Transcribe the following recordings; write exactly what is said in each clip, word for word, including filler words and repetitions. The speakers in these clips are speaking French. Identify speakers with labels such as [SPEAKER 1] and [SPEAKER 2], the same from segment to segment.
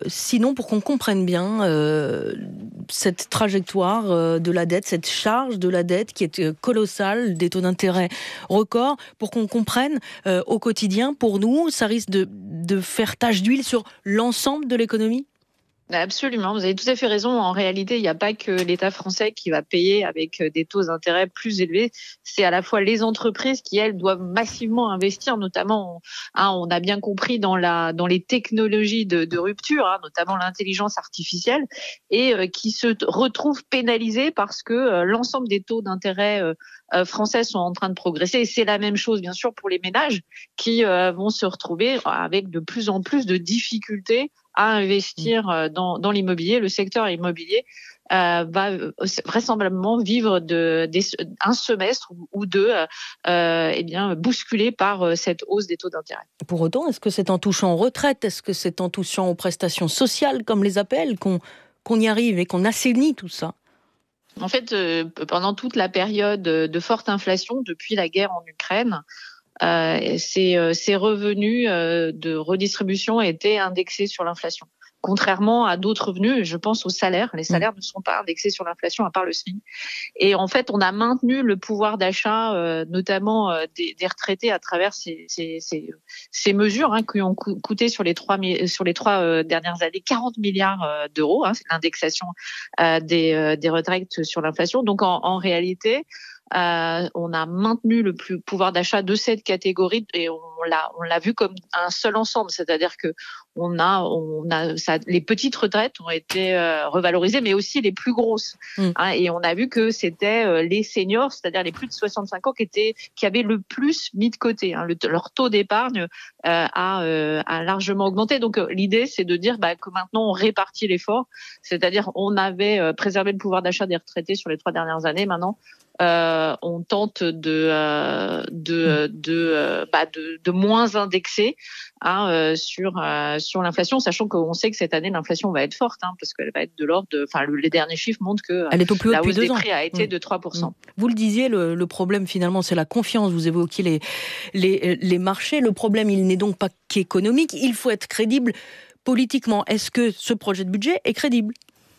[SPEAKER 1] sinon pour qu'on comprenne bien euh, cette trajectoire euh, de la dette, cette charge de la dette qui est euh, colossale, des taux d'intérêt records, pour qu'on comprenne euh, au quotidien, pour nous, ça risque de, de faire tache d'huile sur l'ensemble de l'économie ?
[SPEAKER 2] Absolument, vous avez tout à fait raison. En réalité, il n'y a pas que l'État français qui va payer avec des taux d'intérêt plus élevés. C'est à la fois les entreprises qui, elles, doivent massivement investir, notamment, hein, on a bien compris dans la dans les technologies de, de rupture, hein, notamment l'intelligence artificielle, et euh, qui se t- retrouvent pénalisées parce que euh, l'ensemble des taux d'intérêt euh, euh, français sont en train de progresser. Et c'est la même chose, bien sûr, pour les ménages qui euh, vont se retrouver avec de plus en plus de difficultés à investir dans, dans l'immobilier. Le secteur immobilier euh, va vraisemblablement vivre de, des, un semestre ou deux euh, eh bien, bousculé par cette hausse des taux d'intérêt.
[SPEAKER 1] Pour autant, est-ce que c'est en touchant aux retraites, est-ce que c'est en touchant aux prestations sociales, comme les appelle, qu'on, qu'on y arrive et qu'on assainit tout ça ?
[SPEAKER 2] En fait, euh, pendant toute la période de forte inflation, depuis la guerre en Ukraine, Euh, ces, euh, ces revenus euh, de redistribution étaient indexés sur l'inflation. Contrairement à d'autres revenus, je pense aux salaires. Les salaires ne sont pas indexés sur l'inflation, à part le SMIC. Et en fait, on a maintenu le pouvoir d'achat, euh, notamment euh, des, des retraités, à travers ces, ces, ces, ces mesures hein, qui ont coûté sur les trois, sur les trois euh, dernières années quarante milliards euh, d'euros. Hein, c'est l'indexation euh, des, euh, des retraites sur l'inflation. Donc, en, en réalité, Euh, on a maintenu le plus pouvoir d'achat de cette catégorie et on l'a, on l'a vu comme un seul ensemble, c'est-à-dire que on a, on a, ça, les petites retraites ont été euh, revalorisées, mais aussi les plus grosses. Mmh. Hein, et on a vu que c'était euh, les seniors, c'est-à-dire les plus de soixante-cinq ans, qui étaient, qui avaient le plus mis de côté. Hein, le, leur taux d'épargne euh, a, euh, a largement augmenté. Donc euh, l'idée, c'est de dire bah, que maintenant on répartit l'effort, c'est-à-dire on avait euh, préservé le pouvoir d'achat des retraités sur les trois dernières années. Maintenant, Euh, on tente de euh, de de, euh, bah de de moins indexer hein, euh, sur euh, sur l'inflation, sachant qu'on sait que cette année l'inflation va être forte, hein, parce qu'elle va être de l'ordre de, enfin les derniers chiffres montrent que
[SPEAKER 1] Elle est au plus haut
[SPEAKER 2] la
[SPEAKER 1] depuis
[SPEAKER 2] hausse des
[SPEAKER 1] deux ans.
[SPEAKER 2] prix a été
[SPEAKER 1] mmh.
[SPEAKER 2] de trois pour cent.
[SPEAKER 1] Vous le disiez, le, le problème finalement c'est la confiance. Vous évoquiez les les les marchés. Le problème il n'est donc pas qu'économique. Il faut être crédible politiquement. Est-ce que ce projet de budget est crédible ?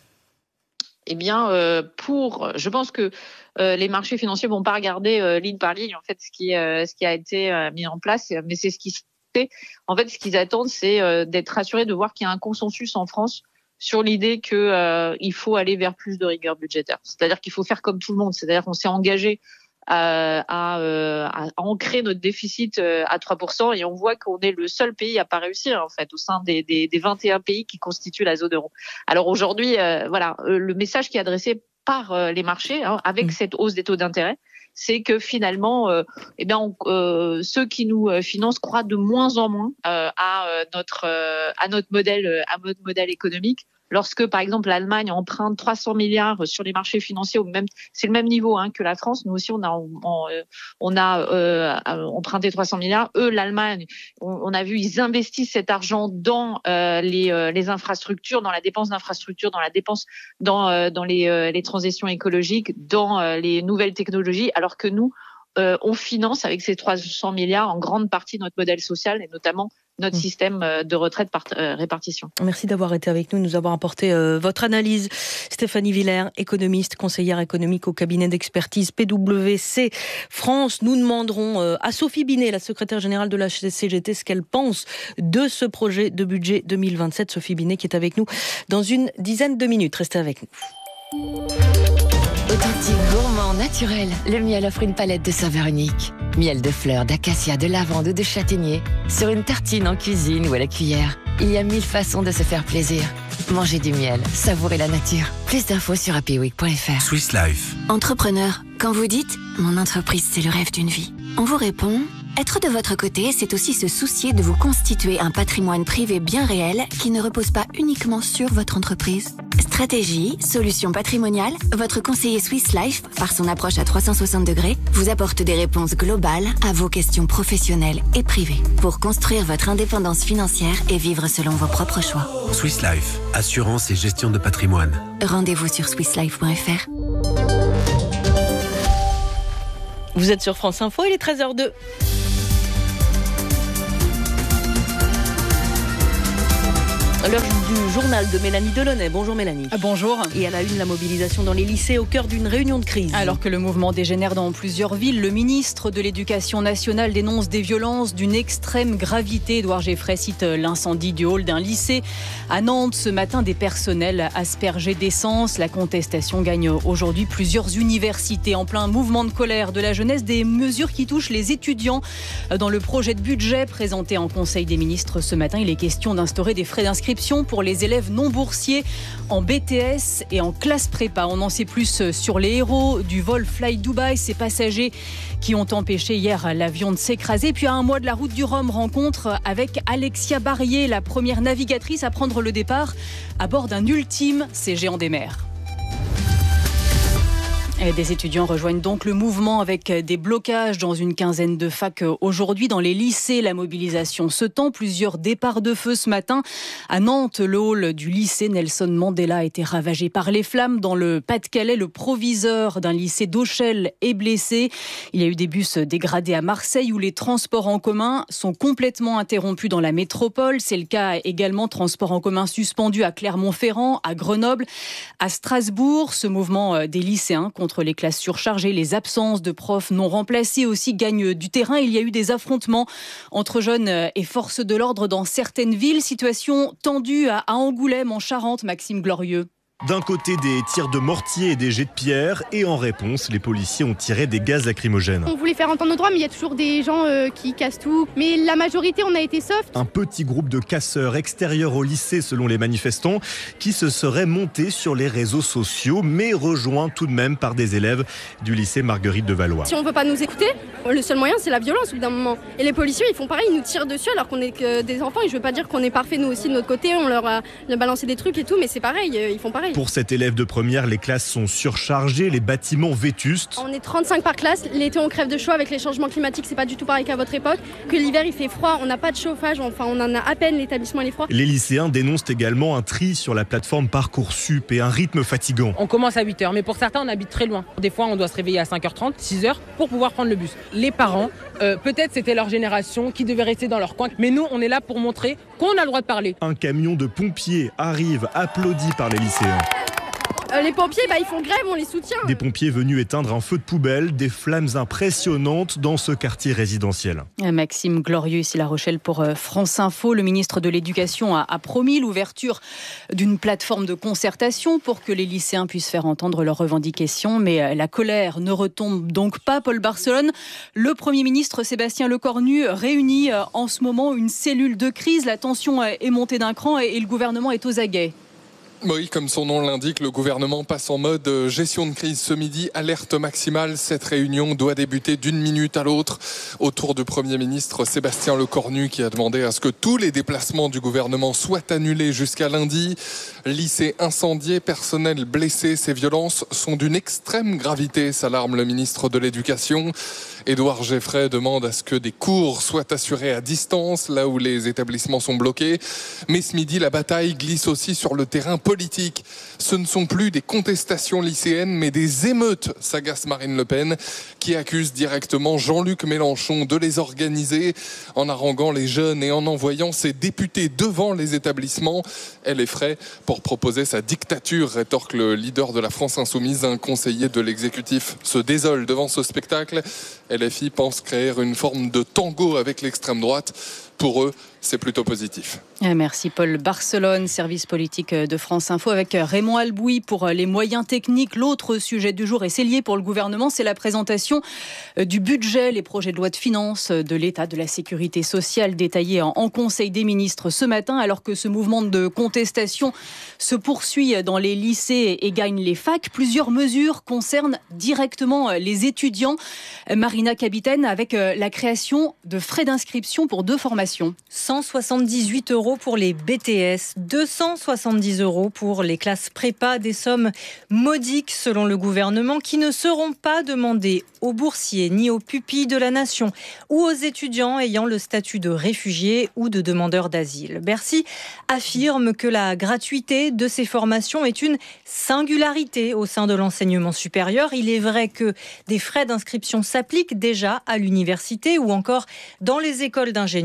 [SPEAKER 2] Eh bien, euh, pour, je pense que euh, les marchés financiers vont pas regarder euh, ligne par ligne en fait ce qui euh, ce qui a été euh, mis en place, mais c'est ce qui se fait. En fait, ce qu'ils attendent, c'est euh, d'être rassurés de voir qu'il y a un consensus en France sur l'idée que euh, il faut aller vers plus de rigueur budgétaire. C'est-à-dire qu'il faut faire comme tout le monde. C'est-à-dire qu'on s'est engagé à, à, à, à ancrer notre déficit à trois pour cent et on voit qu'on est le seul pays à pas réussir en fait au sein des, des, des vingt et un pays qui constituent la zone euro. Alors aujourd'hui, euh, voilà, le message qui est adressé par euh, les marchés hein, avec mmh. cette hausse des taux d'intérêt, c'est que finalement, euh, eh bien, on, euh, ceux qui nous financent croient de moins en moins euh, à euh, notre euh, à notre modèle à notre modèle économique. Lorsque, par exemple, l'Allemagne emprunte trois cents milliards sur les marchés financiers, au même, c'est le même niveau hein, que la France. Nous aussi, on a, on, on a euh, emprunté trois cents milliards. Eux, l'Allemagne, on, on a vu, ils investissent cet argent dans euh, les, euh, les infrastructures, dans la dépense d'infrastructures, dans la dépense dans, euh, dans les, euh, les transitions écologiques, dans euh, les nouvelles technologies, alors que nous, euh, on finance avec ces trois cents milliards en grande partie notre modèle social et notamment notre mmh. système de retraite par euh, répartition.
[SPEAKER 1] Merci d'avoir été avec nous, nous avoir apporté euh, votre analyse. Stéphanie Villers, économiste, conseillère économique au cabinet d'expertise P W C France. Nous demanderons euh, à Sophie Binet, la secrétaire générale de la C G T, ce qu'elle pense de ce projet de budget deux mille vingt-sept. Sophie Binet qui est avec nous dans une dizaine de minutes. Restez avec nous.
[SPEAKER 3] Authentique, gourmand, naturel, le miel offre une palette de saveurs uniques. Miel de fleurs, d'acacia, de lavande, de châtaignier. Sur une tartine en cuisine ou à la cuillère. Il y a mille façons de se faire plaisir. Mangez du miel, savourez la nature. Plus d'infos sur happy week point f r.
[SPEAKER 4] Swiss Life.
[SPEAKER 5] Entrepreneur, quand vous dites « Mon entreprise, c'est le rêve d'une vie », on vous répond « Être de votre côté, c'est aussi se soucier de vous constituer un patrimoine privé bien réel qui ne repose pas uniquement sur votre entreprise. » Stratégie, solutions patrimoniales, votre conseiller Swiss Life, par son approche à trois cent soixante degrés, vous apporte des réponses globales à vos questions professionnelles et privées pour construire votre indépendance financière et vivre selon vos propres choix.
[SPEAKER 4] Swiss Life, assurance et gestion de patrimoine.
[SPEAKER 5] Rendez-vous sur swiss life point f r.
[SPEAKER 1] Vous êtes sur France Info, il est treize heures deux. L'heure du journal de Mélanie Delaunay. Bonjour Mélanie.
[SPEAKER 6] Bonjour.
[SPEAKER 1] Et à la une, la mobilisation dans les lycées au cœur d'une réunion de crise.
[SPEAKER 6] Alors que le mouvement dégénère dans plusieurs villes, le ministre de l'Éducation nationale dénonce des violences d'une extrême gravité. Édouard Geffray cite l'incendie du hall d'un lycée à Nantes. Ce matin, des personnels aspergés d'essence. La contestation gagne aujourd'hui plusieurs universités. En plein mouvement de colère de la jeunesse, des mesures qui touchent les étudiants. Dans le projet de budget présenté en Conseil des ministres ce matin, il est question d'instaurer des frais d'inscription pour les élèves non boursiers en B T S et en classe prépa. On en sait plus sur les héros du vol Fly Dubai, ces passagers qui ont empêché hier l'avion de s'écraser. Puis à un mois de la route du Rhum, rencontre avec Alexia Barrier, la première navigatrice à prendre le départ à bord d'un ultime ces géants des mers. Et des étudiants rejoignent donc le mouvement avec des blocages dans une quinzaine de facs aujourd'hui. Dans les lycées, la mobilisation se tend. Plusieurs départs de feu ce matin. À Nantes, le hall du lycée Nelson Mandela a été ravagé par les flammes. Dans le Pas-de-Calais, le proviseur d'un lycée d'Auchel est blessé. Il y a eu des bus dégradés à Marseille où les transports en commun sont complètement interrompus dans la métropole. C'est le cas également, transports en commun suspendus à Clermont-Ferrand, à Grenoble, à Strasbourg. Ce mouvement des lycéens contre les classes surchargées, les absences de profs non remplacés aussi gagnent du terrain. Il y a eu des affrontements entre jeunes et forces de l'ordre dans certaines villes. Situation tendue à Angoulême, en Charente, Maxime Glorieux.
[SPEAKER 7] D'un côté, des tirs de mortier et des jets de pierre, et en réponse, les policiers ont tiré des gaz lacrymogènes.
[SPEAKER 8] On voulait faire entendre nos droits, mais il y a toujours des gens euh, qui cassent tout. Mais la majorité, on a été soft.
[SPEAKER 7] Un petit groupe de casseurs extérieurs au lycée, selon les manifestants, qui se seraient montés sur les réseaux sociaux, mais rejoints tout de même par des élèves du lycée Marguerite de Valois.
[SPEAKER 8] Si on ne veut pas nous écouter, le seul moyen, c'est la violence au bout d'un moment. Et les policiers, ils font pareil, ils nous tirent dessus alors qu'on est que des enfants. Et je ne veux pas dire qu'on est parfait, nous aussi, de notre côté. On leur a balancé des trucs et tout, mais c'est pareil, ils font pareil.
[SPEAKER 7] Pour cet élève de première, les classes sont surchargées, les bâtiments vétustes.
[SPEAKER 8] On est trente-cinq par classe. L'été, on crève de chaud avec les changements climatiques. C'est pas du tout pareil qu'à votre époque. Que l'hiver, il fait froid. On n'a pas de chauffage. Enfin, on en a à peine. L'établissement, il est froid.
[SPEAKER 7] Les lycéens dénoncent également un tri sur la plateforme Parcoursup et un rythme fatigant.
[SPEAKER 9] On commence à huit heures, mais pour certains, on habite très loin. Des fois, on doit se réveiller à cinq heures trente, six heures pour pouvoir prendre le bus. Les parents, euh, peut-être c'était leur génération qui devait rester dans leur coin. Mais nous, on est là pour montrer qu'on a le droit de parler.
[SPEAKER 7] Un camion de pompiers arrive, applaudi par les lycéens.
[SPEAKER 8] Euh, les pompiers, bah, ils font grève, on les soutient.
[SPEAKER 7] Des pompiers venus éteindre un feu de poubelle, des flammes impressionnantes dans ce quartier résidentiel.
[SPEAKER 6] Maxime Glorieux, ici La Rochelle pour France Info. Le ministre de l'Éducation a, a promis l'ouverture d'une plateforme de concertation pour que les lycéens puissent faire entendre leurs revendications. Mais la colère ne retombe donc pas. Paul Barcelone, le Premier ministre Sébastien Lecornu réunit en ce moment une cellule de crise. La tension est montée d'un cran et le gouvernement est aux aguets.
[SPEAKER 10] Oui, comme son nom l'indique, le gouvernement passe en mode gestion de crise ce midi, alerte maximale. Cette réunion doit débuter d'une minute à l'autre autour du Premier ministre Sébastien Lecornu qui a demandé à ce que tous les déplacements du gouvernement soient annulés jusqu'à lundi. Lycée incendié, personnel blessé, ces violences sont d'une extrême gravité, s'alarme le ministre de l'Éducation. Édouard Geffray demande à ce que des cours soient assurés à distance, là où les établissements sont bloqués. Mais ce midi, la bataille glisse aussi sur le terrain politique. Ce ne sont plus des contestations lycéennes, mais des émeutes, s'agace Marine Le Pen, qui accuse directement Jean-Luc Mélenchon de les organiser en haranguant les jeunes et en envoyant ses députés devant les établissements. Elle est frais pour proposer sa dictature, rétorque le leader de la France Insoumise. Un conseiller de l'exécutif se désole devant ce spectacle. L F I pense créer une forme de tango avec l'extrême droite. Pour eux, c'est plutôt positif.
[SPEAKER 6] Merci Paul Barcelone, service politique de France Info avec Raymond Albouy pour les moyens techniques. L'autre sujet du jour, et c'est lié pour le gouvernement, c'est la présentation du budget, les projets de loi de finances de l'État, de la sécurité sociale détaillés en Conseil des ministres ce matin, alors que ce mouvement de contestation se poursuit dans les lycées et gagne les facs. Plusieurs mesures concernent directement les étudiants. Marina Capitaine, avec la création de frais d'inscription pour deux formations.
[SPEAKER 11] cent soixante-dix-huit euros pour les B T S, deux cent soixante-dix euros pour les classes prépa, des sommes modiques selon le gouvernement qui ne seront pas demandées aux boursiers ni aux pupilles de la nation ou aux étudiants ayant le statut de réfugiés ou de demandeurs d'asile. Bercy affirme que la gratuité de ces formations est une singularité au sein de l'enseignement supérieur. Il est vrai que des frais d'inscription s'appliquent déjà à l'université ou encore dans les écoles d'ingénieurs.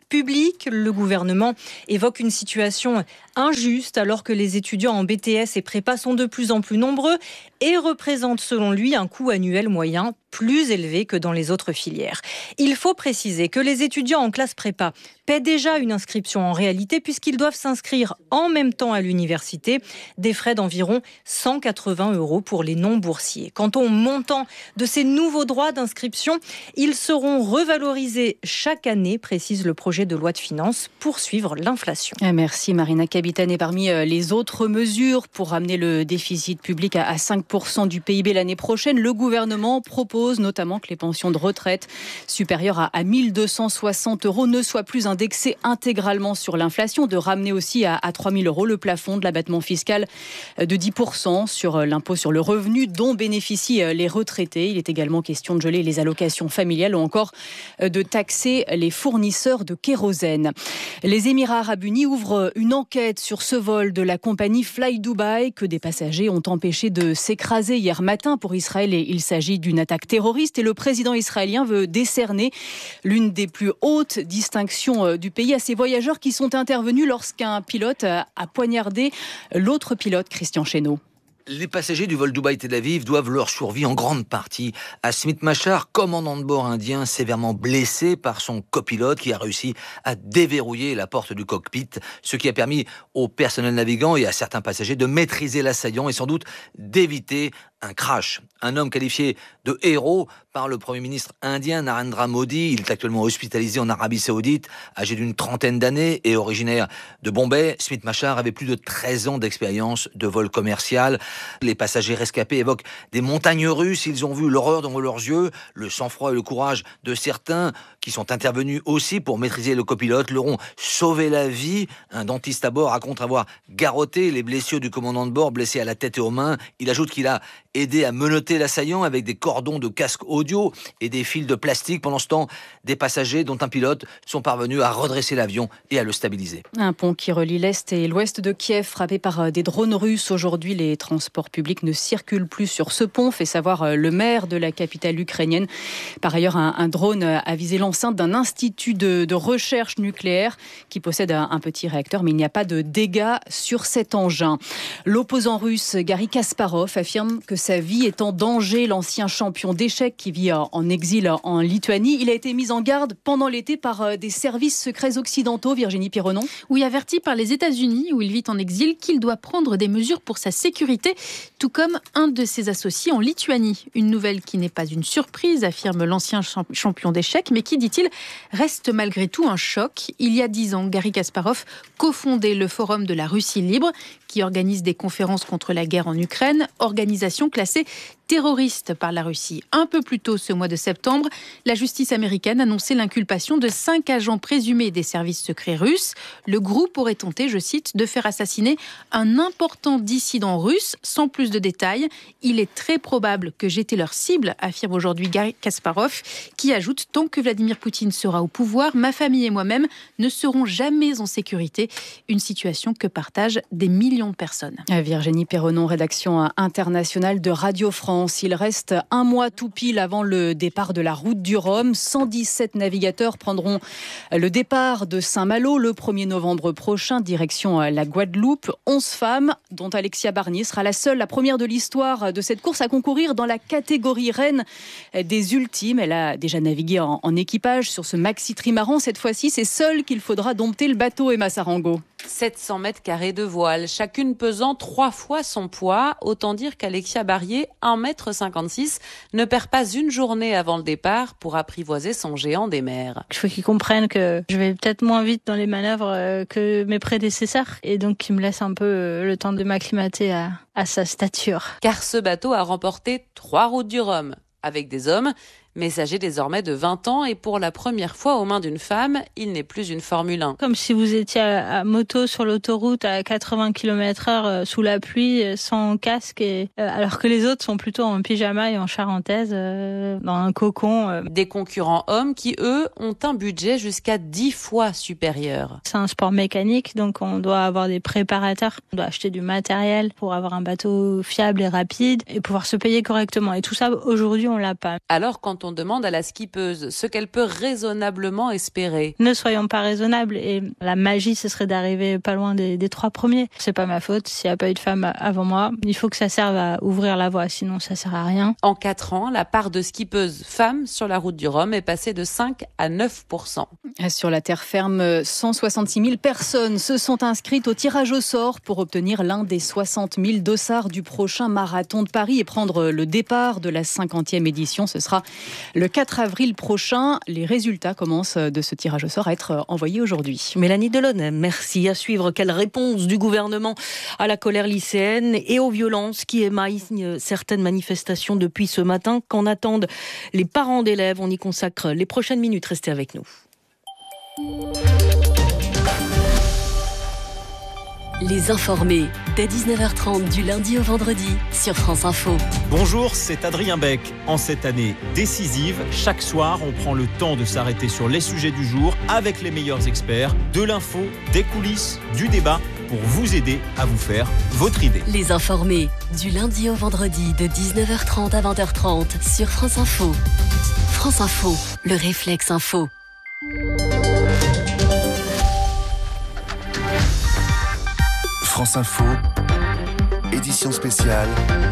[SPEAKER 11] public. Le gouvernement évoque une situation injuste alors que les étudiants en B T S et prépa sont de plus en plus nombreux et représentent selon lui un coût annuel moyen plus élevé que dans les autres filières. Il faut préciser que les étudiants en classe prépa paient déjà une inscription en réalité puisqu'ils doivent s'inscrire en même temps à l'université, des frais d'environ cent quatre-vingts euros pour les non-boursiers. Quant au montant de ces nouveaux droits d'inscription, ils seront revalorisés chaque année, précise le projet de loi de finances, pour suivre l'inflation.
[SPEAKER 6] Merci Marina Capitaine. Et parmi les autres mesures pour ramener le déficit public à cinq pour cent du P I B l'année prochaine, le gouvernement propose notamment que les pensions de retraite supérieures à, à mille deux cent soixante euros ne soient plus indexées intégralement sur l'inflation, de ramener aussi à, à trois mille euros le plafond de l'abattement fiscal de dix pour cent sur l'impôt sur le revenu dont bénéficient les retraités. Il est également question de geler les allocations familiales ou encore de taxer les fournisseurs de kérosène. Les Émirats arabes unis ouvrent une enquête sur ce vol de la compagnie Fly Dubai que des passagers ont empêché de s'écraser hier matin pour Israël. Et il s'agit d'une attaque terroriste et le président israélien veut décerner l'une des plus hautes distinctions du pays à ces voyageurs qui sont intervenus lorsqu'un pilote a poignardé l'autre pilote, Christian Chesneau.
[SPEAKER 12] Les passagers du vol Dubaï-Tel Aviv doivent leur survie en grande partie à Smith Machar, commandant de bord indien sévèrement blessé par son copilote qui a réussi à déverrouiller la porte du cockpit, ce qui a permis au personnel navigant et à certains passagers de maîtriser l'assaillant et sans doute d'éviter un crash. Un homme qualifié de héros par le Premier ministre indien Narendra Modi. Il est actuellement hospitalisé en Arabie Saoudite, âgé d'une trentaine d'années et originaire de Bombay. Smith Machar avait plus de treize ans d'expérience de vol commercial. Les passagers rescapés évoquent des montagnes russes. Ils ont vu l'horreur devant leurs yeux. Le sang-froid et le courage de certains qui sont intervenus aussi pour maîtriser le copilote leur ont sauvé la vie. Un dentiste à bord raconte avoir garrotté les blessures du commandant de bord, blessé à la tête et aux mains. Il ajoute qu'il a aidé à menotter l'assaillant avec des cordons de casque audio et des fils de plastique. Pendant ce temps, des passagers, dont un pilote, sont parvenus à redresser l'avion et à le stabiliser.
[SPEAKER 6] Un pont qui relie l'Est et l'Ouest de Kiev, frappé par des drones russes. Aujourd'hui, les transports publics ne circulent plus sur ce pont, fait savoir le maire de la capitale ukrainienne. Par ailleurs, un, un drone a visé l'enceinte d'un institut de, de recherche nucléaire qui possède un, un petit réacteur, mais il n'y a pas de dégâts sur cet engin. L'opposant russe Garry Kasparov affirme que sa vie est en danger. L'ancien champion d'échecs qui vit en exil en Lituanie, il a été mis en garde pendant l'été par des services secrets occidentaux. Virginie Pironnon.
[SPEAKER 13] Oui, averti par les États-Unis, où il vit en exil, qu'il doit prendre des mesures pour sa sécurité, tout comme un de ses associés en Lituanie. Une nouvelle qui n'est pas une surprise, affirme l'ancien champion d'échecs, mais qui, dit-il, reste malgré tout un choc. Il y a dix ans, Garry Kasparov cofondait le Forum de la Russie libre, qui organise des conférences contre la guerre en Ukraine, organisation classée terroriste par la Russie. Un peu plus tôt ce mois de septembre, la justice américaine annonçait l'inculpation de cinq agents présumés des services secrets russes. Le groupe aurait tenté, je cite, de faire assassiner un important dissident russe. Sans plus de détails, il est très probable que j'étais leur cible, affirme aujourd'hui Garry Kasparov, qui ajoute « Tant que Vladimir Poutine sera au pouvoir, ma famille et moi-même ne serons jamais en sécurité ». Une situation que partagent des millions de personnes.
[SPEAKER 6] Virginie Perronon, rédaction internationale de Radio France. Il reste un mois tout pile avant le départ de la route du Rhum. cent dix-sept navigateurs prendront le départ de Saint-Malo le premier novembre prochain, direction la Guadeloupe. onze femmes, dont Alexia Barnier sera la seule, la première de l'histoire de cette course à concourir dans la catégorie reine des ultimes. Elle a déjà navigué en, en équipage sur ce maxi trimaran. Cette fois-ci, c'est seule qu'il faudra dompter le bateau, Emma Sarango.
[SPEAKER 14] sept cents mètres carrés de voile, chacune pesant trois fois son poids. Autant dire qu'Alexia Barnier, un mètre cinquante-six, ne perd pas une journée avant le départ pour apprivoiser son géant des mers.
[SPEAKER 15] Il faut qu'ils comprennent que je vais peut-être moins vite dans les manœuvres que mes prédécesseurs et donc qu'ils me laissent un peu le temps de m'acclimater à, à sa stature.
[SPEAKER 14] Car ce bateau a remporté trois routes du Rhum avec des hommes. Messager désormais de vingt ans et pour la première fois aux mains d'une femme, il n'est plus une Formule un.
[SPEAKER 15] Comme si vous étiez à, à moto sur l'autoroute à quatre-vingts kilomètres heure euh, sous la pluie, euh, sans casque, et, euh, alors que les autres sont plutôt en pyjama et en charentaise, euh, dans un cocon. Euh.
[SPEAKER 14] Des concurrents hommes qui, eux, ont un budget jusqu'à dix fois supérieur.
[SPEAKER 15] C'est un sport mécanique, donc on doit avoir des préparateurs. On doit acheter du matériel pour avoir un bateau fiable et rapide et pouvoir se payer correctement. Et tout ça, aujourd'hui, on l'a pas.
[SPEAKER 14] Alors, quand on demande à la skippeuse ce qu'elle peut raisonnablement espérer.
[SPEAKER 15] Ne soyons pas raisonnables, et la magie, ce serait d'arriver pas loin des, des trois premiers. C'est pas ma faute s'il n'y a pas eu de femme avant moi. Il faut que ça serve à ouvrir la voie, sinon ça sert à rien.
[SPEAKER 14] En quatre ans, la part de skippeuses femmes sur la route du Rhum est passée de cinq à neuf pour cent.
[SPEAKER 6] Sur la terre ferme, cent soixante-six mille personnes se sont inscrites au tirage au sort pour obtenir l'un des soixante mille dossards du prochain marathon de Paris et prendre le départ de la cinquantième édition. Ce sera le quatre avril prochain. Les résultats commencent de ce tirage au sort à être envoyés aujourd'hui.
[SPEAKER 1] Mélanie Delaunay, merci. À suivre, quelle réponse du gouvernement à la colère lycéenne et aux violences qui émaillent certaines manifestations depuis ce matin. Qu'en attendent les parents d'élèves? On y consacre les prochaines minutes. Restez avec nous.
[SPEAKER 16] Les informés, dès dix-neuf heures trente du lundi au vendredi sur France Info.
[SPEAKER 17] Bonjour, c'est Adrien Beck. En cette année décisive, chaque soir, on prend le temps de s'arrêter sur les sujets du jour avec les meilleurs experts, de l'info, des coulisses, du débat, pour vous aider à vous faire votre idée.
[SPEAKER 16] Les informés, du lundi au vendredi de dix-neuf heures trente à vingt heures trente sur France Info. France Info, le réflexe info.
[SPEAKER 18] France Info, édition spéciale,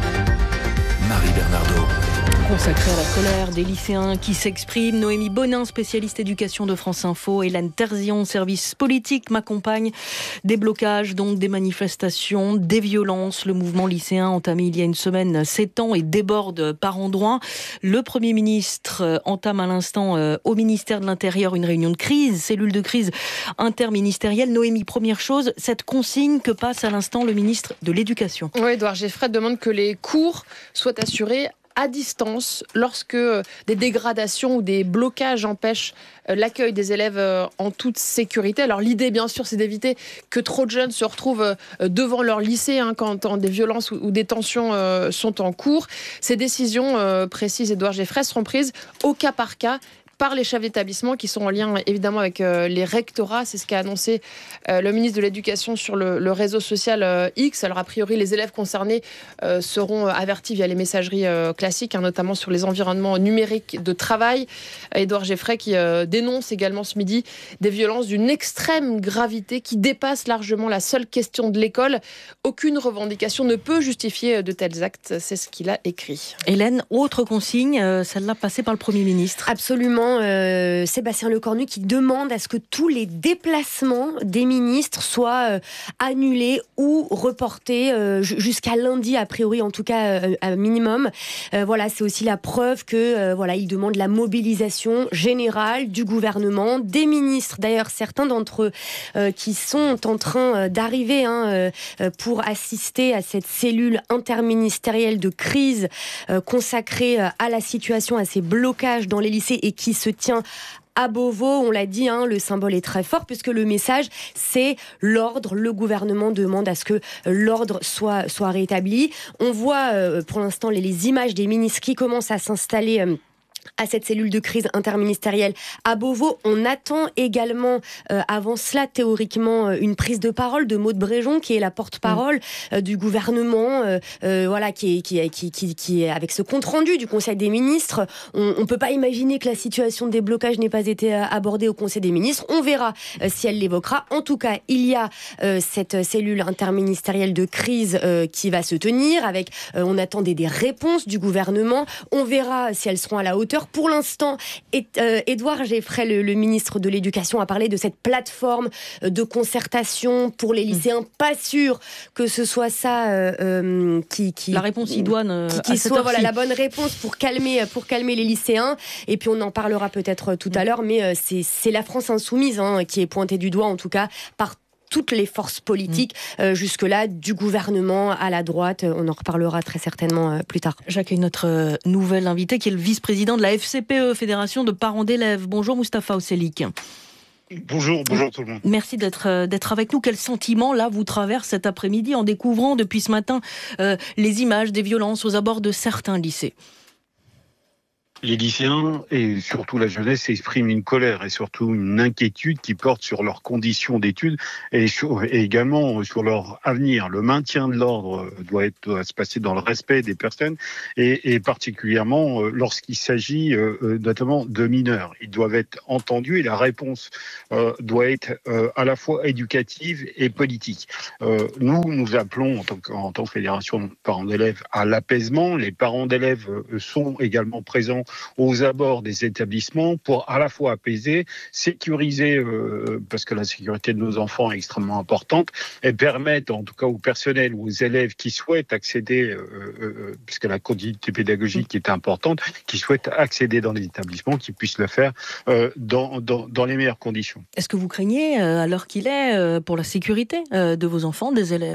[SPEAKER 18] Marie Bernardo.
[SPEAKER 1] Consacré à la colère des lycéens qui s'expriment, Noémie Bonin, spécialiste éducation de France Info, Hélène Terzian, service politique, m'accompagne. Des blocages, donc des manifestations, des violences. Le mouvement lycéen entamé il y a une semaine s'étend et déborde par endroits. Le Premier ministre entame à l'instant euh, au ministère de l'Intérieur une réunion de crise, cellule de crise interministérielle. Noémie, première chose, cette consigne que passe à l'instant le ministre de l'Éducation.
[SPEAKER 19] Oui, Édouard Geffray demande que les cours soient assurés à distance lorsque des dégradations ou des blocages empêchent l'accueil des élèves en toute sécurité. Alors l'idée, bien sûr, c'est d'éviter que trop de jeunes se retrouvent devant leur lycée hein, quand des violences ou des tensions sont en cours. Ces décisions, précise Édouard Geffray, seront prises au cas par cas par les chefs d'établissement qui sont en lien évidemment avec euh, les rectorats. C'est ce qu'a annoncé euh, le ministre de l'Éducation sur le, le réseau social euh, X. Alors a priori, les élèves concernés euh, seront avertis via les messageries euh, classiques, hein, notamment sur les environnements numériques de travail. Édouard Geffray qui euh, dénonce également ce midi des violences d'une extrême gravité qui dépassent largement la seule question de l'école. Aucune revendication ne peut justifier de tels actes. C'est ce qu'il a écrit.
[SPEAKER 1] Hélène, autre consigne, euh, celle-là passée par le Premier ministre.
[SPEAKER 20] Absolument. Euh, Sébastien Lecornu qui demande à ce que tous les déplacements des ministres soient euh, annulés ou reportés euh, jusqu'à lundi, a priori, en tout cas euh, à minimum. Euh, voilà, c'est aussi la preuve que euh, voilà, il demande la mobilisation générale du gouvernement, des ministres. D'ailleurs, certains d'entre eux euh, qui sont en train d'arriver hein, euh, pour assister à cette cellule interministérielle de crise euh, consacrée à la situation, à ces blocages dans les lycées et qui se tient à Beauvau. On l'a dit, hein, le symbole est très fort puisque le message, c'est l'ordre. Le gouvernement demande à ce que l'ordre soit, soit rétabli. On voit euh, pour l'instant les, les images des ministres qui commencent à s'installer euh, à cette cellule de crise interministérielle à Beauvau. On attend également, euh, avant cela, théoriquement, euh, une prise de parole de Maud Bréjon, qui est la porte-parole euh, du gouvernement, euh, euh, voilà, qui est, qui, est, qui, qui, qui est avec ce compte-rendu du Conseil des ministres. On ne peut pas imaginer que la situation de déblocage n'ait pas été euh, abordée au Conseil des ministres. On verra euh, si elle l'évoquera. En tout cas, il y a euh, cette cellule interministérielle de crise euh, qui va se tenir, avec, euh, on attend des, des réponses du gouvernement. On verra si elles seront à la hauteur. Pour l'instant, Édouard Geffray, le, le ministre de l'Éducation, a parlé de cette plateforme de concertation pour les lycéens. Mmh. Pas sûr que ce soit ça euh, euh, qui, qui...
[SPEAKER 1] La réponse idoine euh,
[SPEAKER 20] qui, qui soit voilà, la bonne réponse pour calmer, pour calmer les lycéens. Et puis on en parlera peut-être tout à l'heure, mais euh, c'est, c'est la France insoumise hein, qui est pointée du doigt, en tout cas, par toutes les forces politiques, mmh. euh, jusque-là, du gouvernement à la droite. On en reparlera très certainement euh, plus tard.
[SPEAKER 1] J'accueille notre euh, nouvel invité, qui est le vice-président de la F C P E, Fédération de parents d'élèves. Bonjour Moustapha Oselik.
[SPEAKER 21] Bonjour, bonjour tout le monde.
[SPEAKER 1] Merci d'être, euh, d'être avec nous. Quel sentiment, là, vous traverse cet après-midi en découvrant depuis ce matin euh, les images des violences aux abords de certains lycées ?
[SPEAKER 21] les lycéens et surtout la jeunesse expriment une colère et surtout une inquiétude qui porte sur leurs conditions d'études et, sur, et également sur leur avenir. Le maintien de l'ordre doit, être, doit se passer dans le respect des personnes et, et particulièrement lorsqu'il s'agit euh, notamment de mineurs. Ils doivent être entendus et la réponse euh, doit être euh, à la fois éducative et politique. Euh, nous, nous appelons en tant que, en tant que fédération de parents d'élèves à l'apaisement. Les parents d'élèves euh, sont également présents aux abords des établissements pour à la fois apaiser, sécuriser, euh, parce que la sécurité de nos enfants est extrêmement importante, et permettre en tout cas au personnel ou aux élèves qui souhaitent accéder, euh, euh, puisque la continuité pédagogique est importante, qui souhaitent accéder dans les établissements, qui puissent le faire euh, dans, dans, dans les meilleures conditions.
[SPEAKER 1] Est-ce que vous craignez, euh, à l'heure qu'il est, euh, pour la sécurité euh, de vos enfants, des élèves ?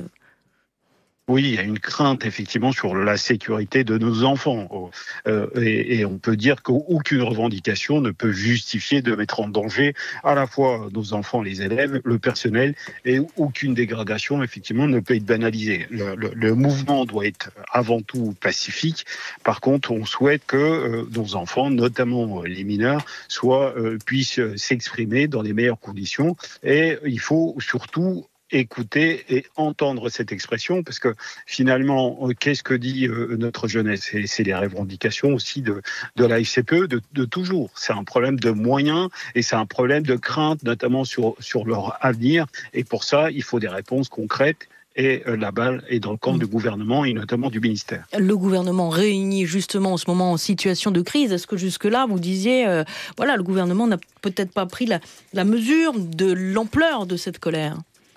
[SPEAKER 21] Oui, il y a une crainte effectivement sur la sécurité de nos enfants. Euh, et, et on peut dire qu'aucune revendication ne peut justifier de mettre en danger à la fois nos enfants, les élèves, le personnel, et aucune dégradation effectivement ne peut être banalisée. Le, le, le mouvement doit être avant tout pacifique. Par contre, on souhaite que euh, nos enfants, notamment les mineurs, soient, euh, puissent s'exprimer dans les meilleures conditions. Et il faut surtout écouter et entendre cette expression, parce que finalement, qu'est-ce que dit euh, notre jeunesse ? Et c'est les revendications aussi de, de la F C P E de, de toujours. C'est un problème de moyens et c'est un problème de crainte, notamment sur, sur leur avenir. Et pour ça, il faut des réponses concrètes. Et euh, la balle est dans le camp mmh. du gouvernement et notamment du ministère.
[SPEAKER 1] Le gouvernement réuni justement en ce moment en situation de crise. Est-ce que jusque-là, vous disiez, euh, voilà, le gouvernement n'a peut-être pas pris la, la mesure de l'ampleur de cette colère ?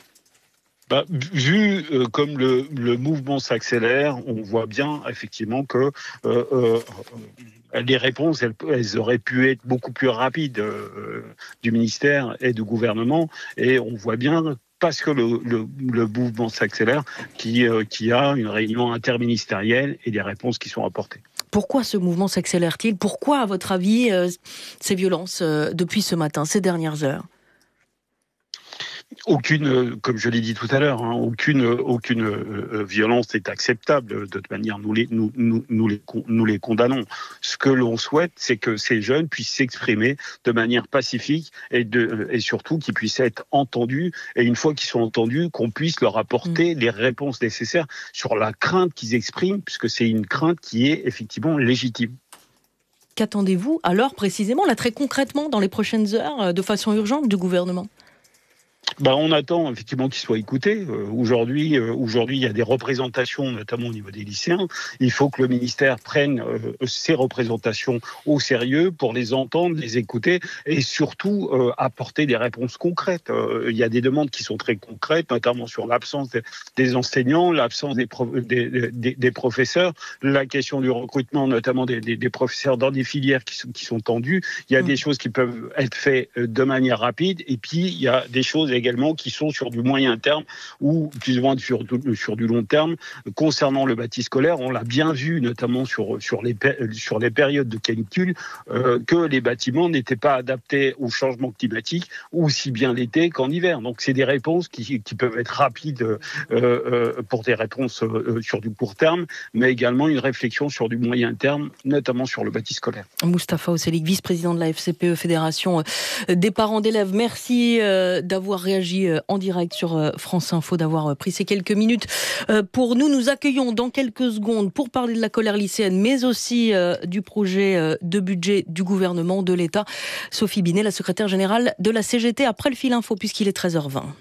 [SPEAKER 21] Bah, vu euh, comme le, le mouvement s'accélère, on voit bien effectivement que euh, euh, les réponses, elles, elles auraient pu être beaucoup plus rapides euh, du ministère et du gouvernement. Et on voit bien, parce que le, le, le mouvement s'accélère, qu'il euh, qui y a une réunion interministérielle et des réponses qui sont apportées.
[SPEAKER 1] Pourquoi ce mouvement s'accélère-t-il ? Pourquoi, à votre avis, euh, ces violences euh, depuis ce matin, ces dernières heures ?
[SPEAKER 21] Aucune, comme je l'ai dit tout à l'heure, hein, aucune, aucune euh, violence n'est acceptable. De toute manière, nous les, nous, nous, nous, les, nous les condamnons. Ce que l'on souhaite, c'est que ces jeunes puissent s'exprimer de manière pacifique et, de, et surtout qu'ils puissent être entendus. Et une fois qu'ils sont entendus, qu'on puisse leur apporter mmh. les réponses nécessaires sur la crainte qu'ils expriment, puisque c'est une crainte qui est effectivement légitime.
[SPEAKER 1] Qu'attendez-vous alors précisément, là très concrètement, dans les prochaines heures, de façon urgente du gouvernement ?
[SPEAKER 21] Ben, on attend effectivement qu'ils soient écoutés. Euh, aujourd'hui, euh, aujourd'hui, il y a des représentations, notamment au niveau des lycéens. Il faut que le ministère prenne euh, ces représentations au sérieux pour les entendre, les écouter et surtout euh, apporter des réponses concrètes. Euh, il y a des demandes qui sont très concrètes, notamment sur l'absence des, des enseignants, l'absence des, pro- des, des, des professeurs, la question du recrutement, notamment des, des, des professeurs dans des filières qui sont, qui sont tendues. Il y a mmh. des choses qui peuvent être faites de manière rapide et puis il y a des choses également qui sont sur du moyen terme ou plus ou moins sur, sur du long terme. Concernant le bâti scolaire, on l'a bien vu, notamment sur, sur, les, sur les périodes de canicule, euh, que les bâtiments n'étaient pas adaptés au changement climatique aussi bien l'été qu'en hiver. Donc c'est des réponses qui, qui peuvent être rapides euh, euh, pour des réponses euh, sur du court terme, mais également une réflexion sur du moyen terme, notamment sur le bâti scolaire.
[SPEAKER 1] Moustapha Oselik, vice-président de la F C P E, Fédération des parents d'élèves. Merci euh, d'avoir réagi en direct sur France Info, d'avoir pris ces quelques minutes pour nous. Nous accueillons dans quelques secondes pour parler de la colère lycéenne, mais aussi du projet de budget du gouvernement, de l'État. Sophie Binet, la secrétaire générale de la C G T, après le fil info, puisqu'il est treize heures vingt.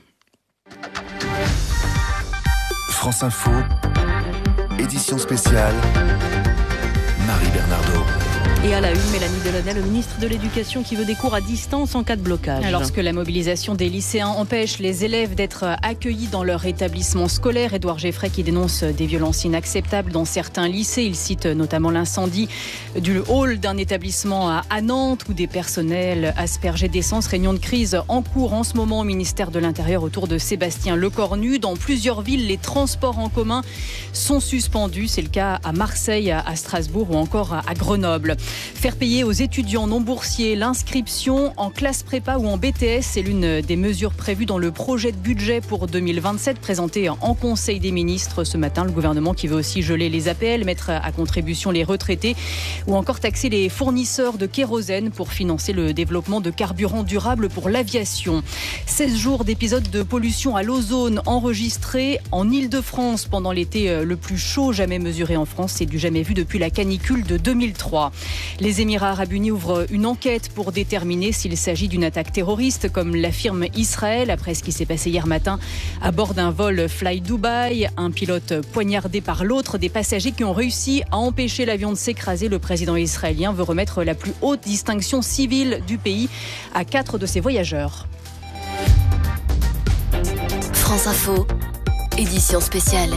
[SPEAKER 18] France Info, édition spéciale, Marie Bernardo.
[SPEAKER 1] Et à la une, Mélanie Delaunay, le ministre de l'Éducation, qui veut des cours à distance en cas de blocage.
[SPEAKER 6] Lorsque la mobilisation des lycéens empêche les élèves d'être accueillis dans leur établissement scolaire, Édouard Geffray qui dénonce des violences inacceptables dans certains lycées. Il cite notamment l'incendie du hall d'un établissement à Nantes où des personnels aspergés d'essence. Réunion de crise en cours en ce moment au ministère de l'Intérieur autour de Sébastien Lecornu. Dans plusieurs villes, les transports en commun sont suspendus. C'est le cas à Marseille, à Strasbourg ou encore à Grenoble. équitable. Faire payer aux étudiants non boursiers l'inscription en classe prépa ou en B T S, c'est l'une des mesures prévues dans le projet de budget pour deux mille vingt-sept présenté en Conseil des ministres ce matin. Le gouvernement qui veut aussi geler les A P L, mettre à contribution les retraités ou encore taxer les fournisseurs de kérosène pour financer le développement de carburants durables pour l'aviation. seize jours d'épisodes de pollution à l'ozone enregistrés en Île-de-France pendant l'été le plus chaud jamais mesuré en France. C'est du jamais vu depuis la canicule de deux mille trois. Les Émirats arabes unis ouvrent une enquête pour déterminer s'il s'agit d'une attaque terroriste, comme l'affirme Israël, après ce qui s'est passé hier matin à bord d'un vol Fly Dubai. Un pilote poignardé par l'autre, des passagers qui ont réussi à empêcher l'avion de s'écraser. Le président israélien veut remettre la plus haute distinction civile du pays à quatre de ses voyageurs.
[SPEAKER 16] France Info, édition spéciale.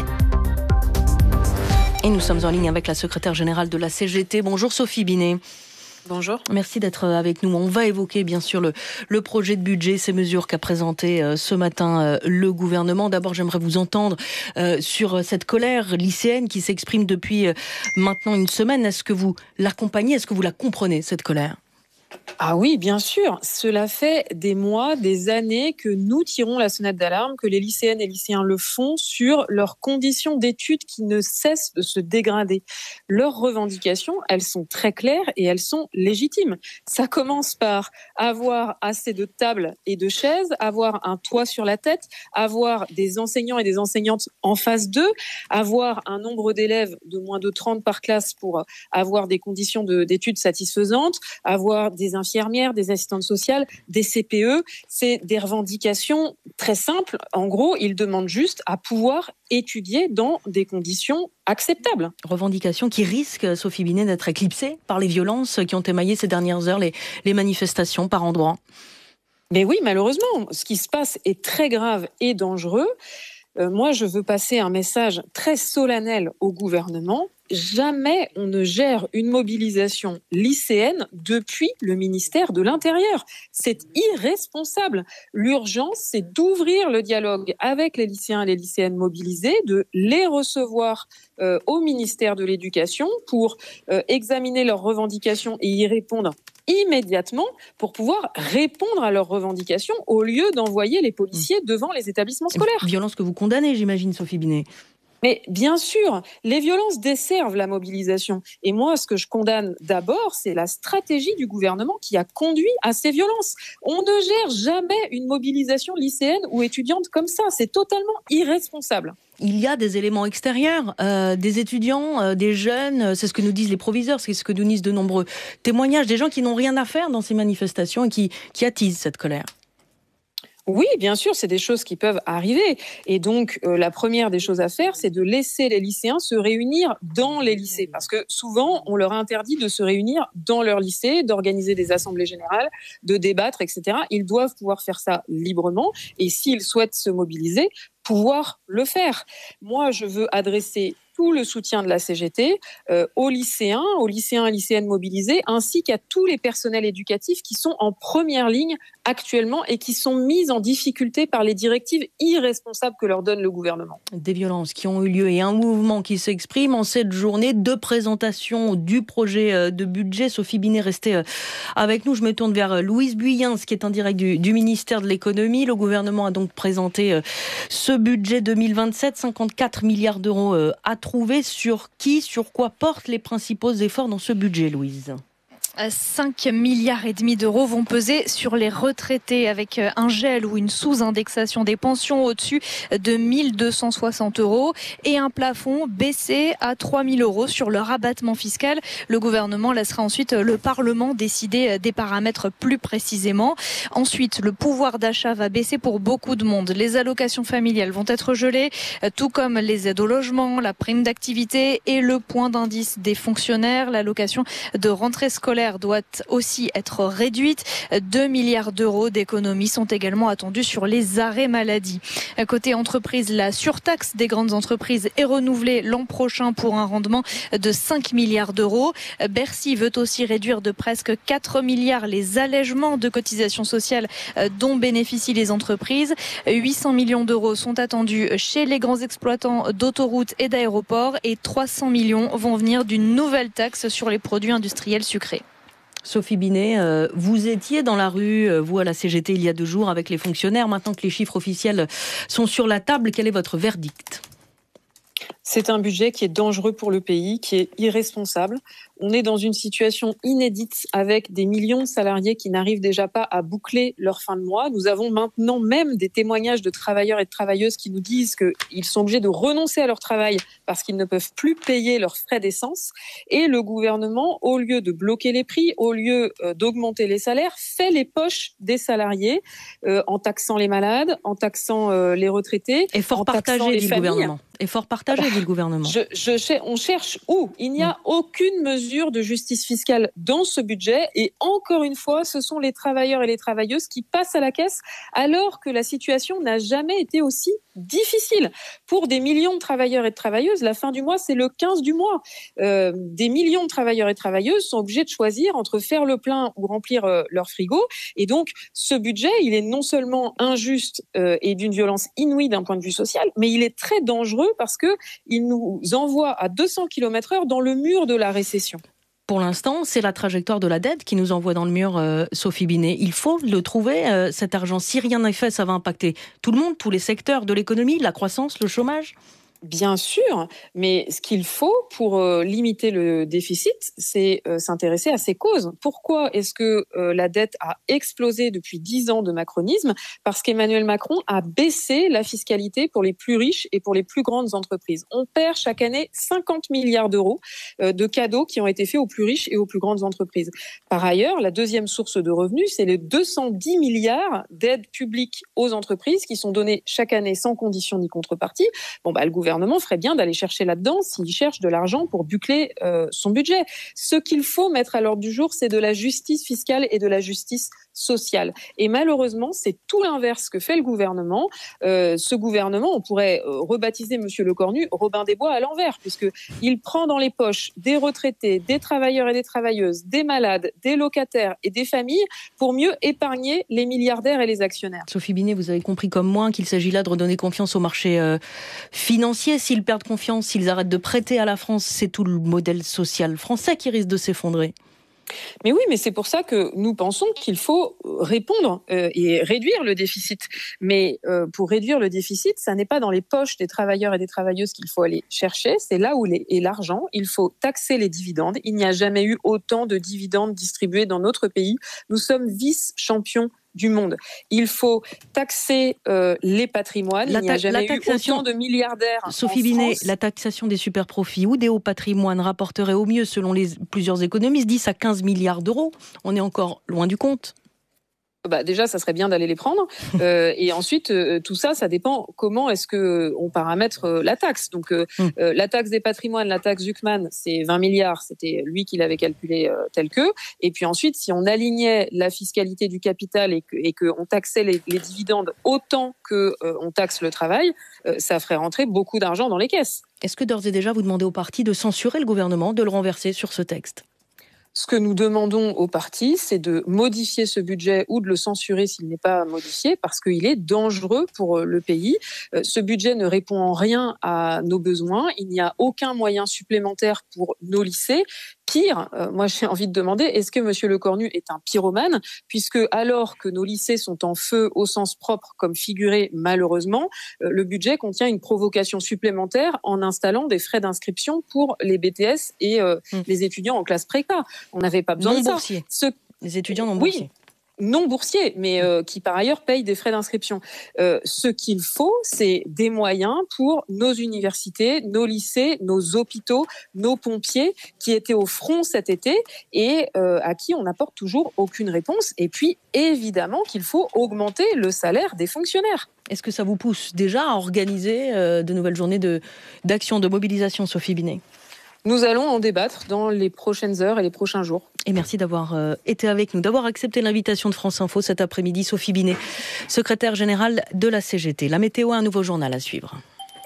[SPEAKER 1] Et nous sommes en ligne avec la secrétaire générale de la C G T. Bonjour Sophie Binet.
[SPEAKER 2] Bonjour.
[SPEAKER 1] Merci d'être avec nous. On va évoquer bien sûr le, le projet de budget, ces mesures qu'a présenté euh, ce matin euh, le gouvernement. D'abord, j'aimerais vous entendre euh, sur cette colère lycéenne qui s'exprime depuis euh, maintenant une semaine. Est-ce que vous l'accompagnez ? Est-ce que vous la comprenez, cette colère ?
[SPEAKER 2] Ah oui, bien sûr. Cela fait des mois, des années que nous tirons la sonnette d'alarme, que les lycéennes et lycéens le font sur leurs conditions d'études qui ne cessent de se dégrader. Leurs revendications, elles sont très claires et elles sont légitimes. Ça commence par avoir assez de tables et de chaises, avoir un toit sur la tête, avoir des enseignants et des enseignantes en face d'eux, avoir un nombre d'élèves de moins de trente par classe pour avoir des conditions de, d'études satisfaisantes, avoir des des infirmières, des assistantes sociales, des C P E. C'est des revendications très simples. En gros, ils demandent juste à pouvoir étudier dans des conditions acceptables.
[SPEAKER 1] Revendications qui risquent, Sophie Binet, d'être éclipsées par les violences qui ont émaillé ces dernières heures, les, les manifestations par endroits.
[SPEAKER 2] Mais oui, malheureusement, ce qui se passe est très grave et dangereux. Euh, moi, je veux passer un message très solennel au gouvernement. Jamais on ne gère une mobilisation lycéenne depuis le ministère de l'Intérieur. C'est irresponsable. L'urgence, c'est d'ouvrir le dialogue avec les lycéens et les lycéennes mobilisés, de les recevoir euh, au ministère de l'Éducation pour euh, examiner leurs revendications et y répondre immédiatement pour pouvoir répondre à leurs revendications au lieu d'envoyer les policiers devant les établissements scolaires.
[SPEAKER 1] Violence que vous condamnez, j'imagine, Sophie Binet.
[SPEAKER 2] Mais bien sûr, les violences desservent la mobilisation. Et moi, ce que je condamne d'abord, c'est la stratégie du gouvernement qui a conduit à ces violences. On ne gère jamais une mobilisation lycéenne ou étudiante comme ça. C'est totalement irresponsable.
[SPEAKER 1] Il y a des éléments extérieurs, euh, des étudiants, euh, des jeunes, c'est ce que nous disent les proviseurs, c'est ce que nous disent de nombreux témoignages, des gens qui n'ont rien à faire dans ces manifestations et qui, qui attisent cette colère.
[SPEAKER 2] Oui, bien sûr, c'est des choses qui peuvent arriver. Et donc, euh, la première des choses à faire, c'est de laisser les lycéens se réunir dans les lycées. Parce que souvent, on leur interdit de se réunir dans leur lycée, d'organiser des assemblées générales, de débattre, et cetera. Ils doivent pouvoir faire ça librement. Et s'ils souhaitent se mobiliser, pouvoir le faire. Moi, je veux adresser tout le soutien de la C G T euh, aux lycéens, aux lycéens et lycéennes mobilisés, ainsi qu'à tous les personnels éducatifs qui sont en première ligne actuellement et qui sont mis en difficulté par les directives irresponsables que leur donne le gouvernement.
[SPEAKER 1] Des violences qui ont eu lieu et un mouvement qui s'exprime en cette journée de présentation du projet de budget. Sophie Binet, restez avec nous. Je me tourne vers Louise Buyens, qui est en direct du, du ministère de l'économie. Le gouvernement a donc présenté ce budget deux mille vingt-sept, cinquante-quatre milliards d'euros à trouver. Sur qui, sur quoi portent les principaux efforts dans ce budget, Louise ?
[SPEAKER 22] cinq milliards et demi d'euros vont peser sur les retraités avec un gel ou une sous-indexation des pensions au-dessus de mille deux cent soixante euros et un plafond baissé à trois mille euros sur le rabattement fiscal. Le gouvernement laissera ensuite le Parlement décider des paramètres plus précisément. Ensuite, le pouvoir d'achat va baisser pour beaucoup de monde. Les allocations familiales vont être gelées, tout comme les aides au logement, la prime d'activité et le point d'indice des fonctionnaires, l'allocation de rentrée scolaire scolaire doit aussi être réduite. deux milliards d'euros d'économies sont également attendus sur les arrêts maladie. Côté entreprise, la surtaxe des grandes entreprises est renouvelée l'an prochain pour un rendement de cinq milliards d'euros. Bercy veut aussi réduire de presque quatre milliards les allègements de cotisations sociales dont bénéficient les entreprises. huit cents millions d'euros sont attendus chez les grands exploitants d'autoroutes et d'aéroports et trois cents millions vont venir d'une nouvelle taxe sur les produits industriels sucrés.
[SPEAKER 1] Sophie Binet, euh, vous étiez dans la rue, euh, vous à la C G T il y a deux jours avec les fonctionnaires. Maintenant que les chiffres officiels sont sur la table, quel est votre verdict ?
[SPEAKER 2] C'est un budget qui est dangereux pour le pays, qui est irresponsable. On est dans une situation inédite avec des millions de salariés qui n'arrivent déjà pas à boucler leur fin de mois. Nous avons maintenant même des témoignages de travailleurs et de travailleuses qui nous disent qu'ils sont obligés de renoncer à leur travail parce qu'ils ne peuvent plus payer leurs frais d'essence. Et le gouvernement, au lieu de bloquer les prix, au lieu d'augmenter les salaires, fait les poches des salariés euh, en taxant les malades, en taxant euh, les retraités.
[SPEAKER 1] Effort partagé, dit le gouvernement. Effort partagé, dit le gouvernement.
[SPEAKER 2] Je, je, on cherche où ? Il n'y a aucune mesure de justice fiscale dans ce budget. Et encore une fois, ce sont les travailleurs et les travailleuses qui passent à la caisse alors que la situation n'a jamais été aussi difficile. Pour des millions de travailleurs et de travailleuses, la fin du mois, c'est le quinze du mois. Euh, des millions de travailleurs et de travailleuses sont obligés de choisir entre faire le plein ou remplir euh, leur frigo. Et donc, ce budget, il est non seulement injuste euh, et d'une violence inouïe d'un point de vue social, mais il est très dangereux parce que il nous envoie à deux cents kilomètres heure dans le mur de la récession.
[SPEAKER 1] Pour l'instant, c'est la trajectoire de la dette qui nous envoie dans le mur, euh, Sophie Binet. Il faut le trouver, euh, cet argent. Si rien n'est fait, ça va impacter tout le monde, tous les secteurs de l'économie, la croissance, le chômage.
[SPEAKER 2] Bien sûr, mais ce qu'il faut pour euh, limiter le déficit, c'est euh, s'intéresser à ses causes. Pourquoi est-ce que euh, la dette a explosé depuis dix ans de macronisme ? Parce qu'Emmanuel Macron a baissé la fiscalité pour les plus riches et pour les plus grandes entreprises. On perd chaque année cinquante milliards d'euros euh, de cadeaux qui ont été faits aux plus riches et aux plus grandes entreprises. Par ailleurs, la deuxième source de revenus, c'est les deux cent dix milliards d'aides publiques aux entreprises qui sont données chaque année sans condition ni contrepartie. Bon, bah, le gouvernement Le gouvernement ferait bien d'aller chercher là-dedans s'il cherche de l'argent pour boucler euh, son budget. Ce qu'il faut mettre à l'ordre du jour, c'est de la justice fiscale et de la justice sociale. Et malheureusement, c'est tout l'inverse que fait le gouvernement. Euh, ce gouvernement, on pourrait euh, rebaptiser Monsieur Lecornu Robin des Bois à l'envers, puisqu'il prend dans les poches des retraités, des travailleurs et des travailleuses, des malades, des locataires et des familles pour mieux épargner les milliardaires et les actionnaires.
[SPEAKER 1] Sophie Binet, vous avez compris comme moi qu'il s'agit là de redonner confiance au marché euh, financier. S'ils perdent confiance, s'ils arrêtent de prêter à la France, c'est tout le modèle social français qui risque de s'effondrer.
[SPEAKER 2] Mais oui, mais c'est pour ça que nous pensons qu'il faut répondre euh, et réduire le déficit. Mais euh, pour réduire le déficit, ça n'est pas dans les poches des travailleurs et des travailleuses qu'il faut aller chercher, c'est là où est l'argent. Il faut taxer les dividendes. Il n'y a jamais eu autant de dividendes distribués dans notre pays. Nous sommes vice-champions du monde. Il faut taxer euh, les patrimoines.
[SPEAKER 1] La
[SPEAKER 2] Il n'y a jamais eu autant de milliardaires.
[SPEAKER 1] Sophie Binet, la taxation des super-profits ou des hauts patrimoines rapporterait au mieux, selon les plusieurs économistes, dix à quinze milliards d'euros. On est encore loin du compte.
[SPEAKER 2] Bah déjà, ça serait bien d'aller les prendre. Euh, et ensuite, euh, tout ça, ça dépend comment est-ce que on paramètre euh, la taxe. Donc, euh, mm. euh, la taxe des patrimoines, la taxe Zuckman, c'est vingt milliards. C'était lui qui l'avait calculé euh, tel que. Et puis ensuite, si on alignait la fiscalité du capital et que et que on taxait les, les dividendes autant que euh, on taxe le travail, euh, ça ferait rentrer beaucoup d'argent dans les caisses.
[SPEAKER 1] Est-ce que d'ores et déjà vous demandez au parti de censurer le gouvernement, de le renverser sur ce texte ?
[SPEAKER 2] Ce que nous demandons au parti, c'est de modifier ce budget ou de le censurer s'il n'est pas modifié, parce qu'il est dangereux pour le pays. Ce budget ne répond en rien à nos besoins. Il n'y a aucun moyen supplémentaire pour nos lycées. Pire, euh, moi j'ai envie de demander, est-ce que Monsieur Lecornu est un pyromane ? Puisque alors que nos lycées sont en feu au sens propre, comme figuré malheureusement, euh, le budget contient une provocation supplémentaire en installant des frais d'inscription pour les B T S et euh, mmh. les étudiants en classe prépa. On n'avait pas besoin
[SPEAKER 1] non
[SPEAKER 2] de ça.
[SPEAKER 1] Boursiers. Ce... Les étudiants non boursiers.
[SPEAKER 2] Oui. non boursiers, mais euh, qui par ailleurs payent des frais d'inscription. Euh, ce qu'il faut, c'est des moyens pour nos universités, nos lycées, nos hôpitaux, nos pompiers qui étaient au front cet été et euh, à qui on n'apporte toujours aucune réponse. Et puis, évidemment, qu'il faut augmenter le salaire des fonctionnaires.
[SPEAKER 1] Est-ce que ça vous pousse déjà à organiser euh, de nouvelles journées de, d'action, de mobilisation, Sophie Binet ?
[SPEAKER 2] Nous allons en débattre dans les prochaines heures et les prochains jours.
[SPEAKER 1] Et merci d'avoir euh, été avec nous, d'avoir accepté l'invitation de France Info cet après-midi. Sophie Binet, secrétaire générale de la C G T. La météo, un nouveau journal à suivre.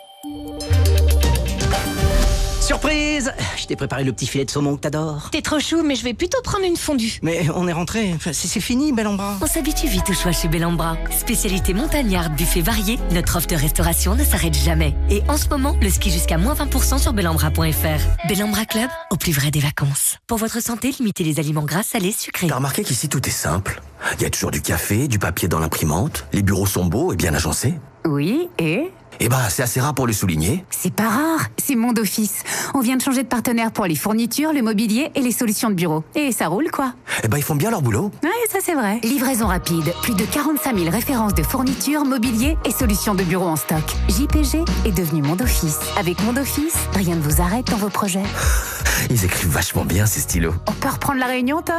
[SPEAKER 3] Surprise! Je t'ai préparé le petit filet de saumon que t'adores.
[SPEAKER 4] T'es trop chou, mais je vais plutôt prendre une fondue.
[SPEAKER 3] Mais on est rentré, enfin, c'est, c'est fini, Bellambra.
[SPEAKER 16] On s'habitue vite au choix chez Bellambra. Spécialité montagnarde, buffet varié, notre offre de restauration ne s'arrête jamais. Et en ce moment, le ski jusqu'à moins vingt pour cent sur bellambra point f r. Bellambra Club, au plus vrai des vacances. Pour votre santé, limitez les aliments gras, salés, sucrés.
[SPEAKER 23] T'as remarqué qu'ici tout est simple? Il y a toujours du café, du papier dans l'imprimante, les bureaux sont beaux et bien agencés.
[SPEAKER 24] Oui, et
[SPEAKER 23] Eh ben, c'est assez rare pour le souligner.
[SPEAKER 24] c'est pas rare, c'est Monde Office. On vient de changer de partenaire pour les fournitures, le mobilier et les solutions de bureau. Et ça roule, quoi.
[SPEAKER 23] Eh ben, ils font bien leur boulot.
[SPEAKER 24] Ouais, ça c'est vrai. Livraison rapide, plus de quarante-cinq mille références de fournitures, mobilier et solutions de bureau en stock. J P G est devenu Monde Office. Avec Monde Office, rien ne vous arrête dans vos projets.
[SPEAKER 23] Ils écrivent vachement bien, ces stylos.
[SPEAKER 24] On peut reprendre la réunion, Tom ?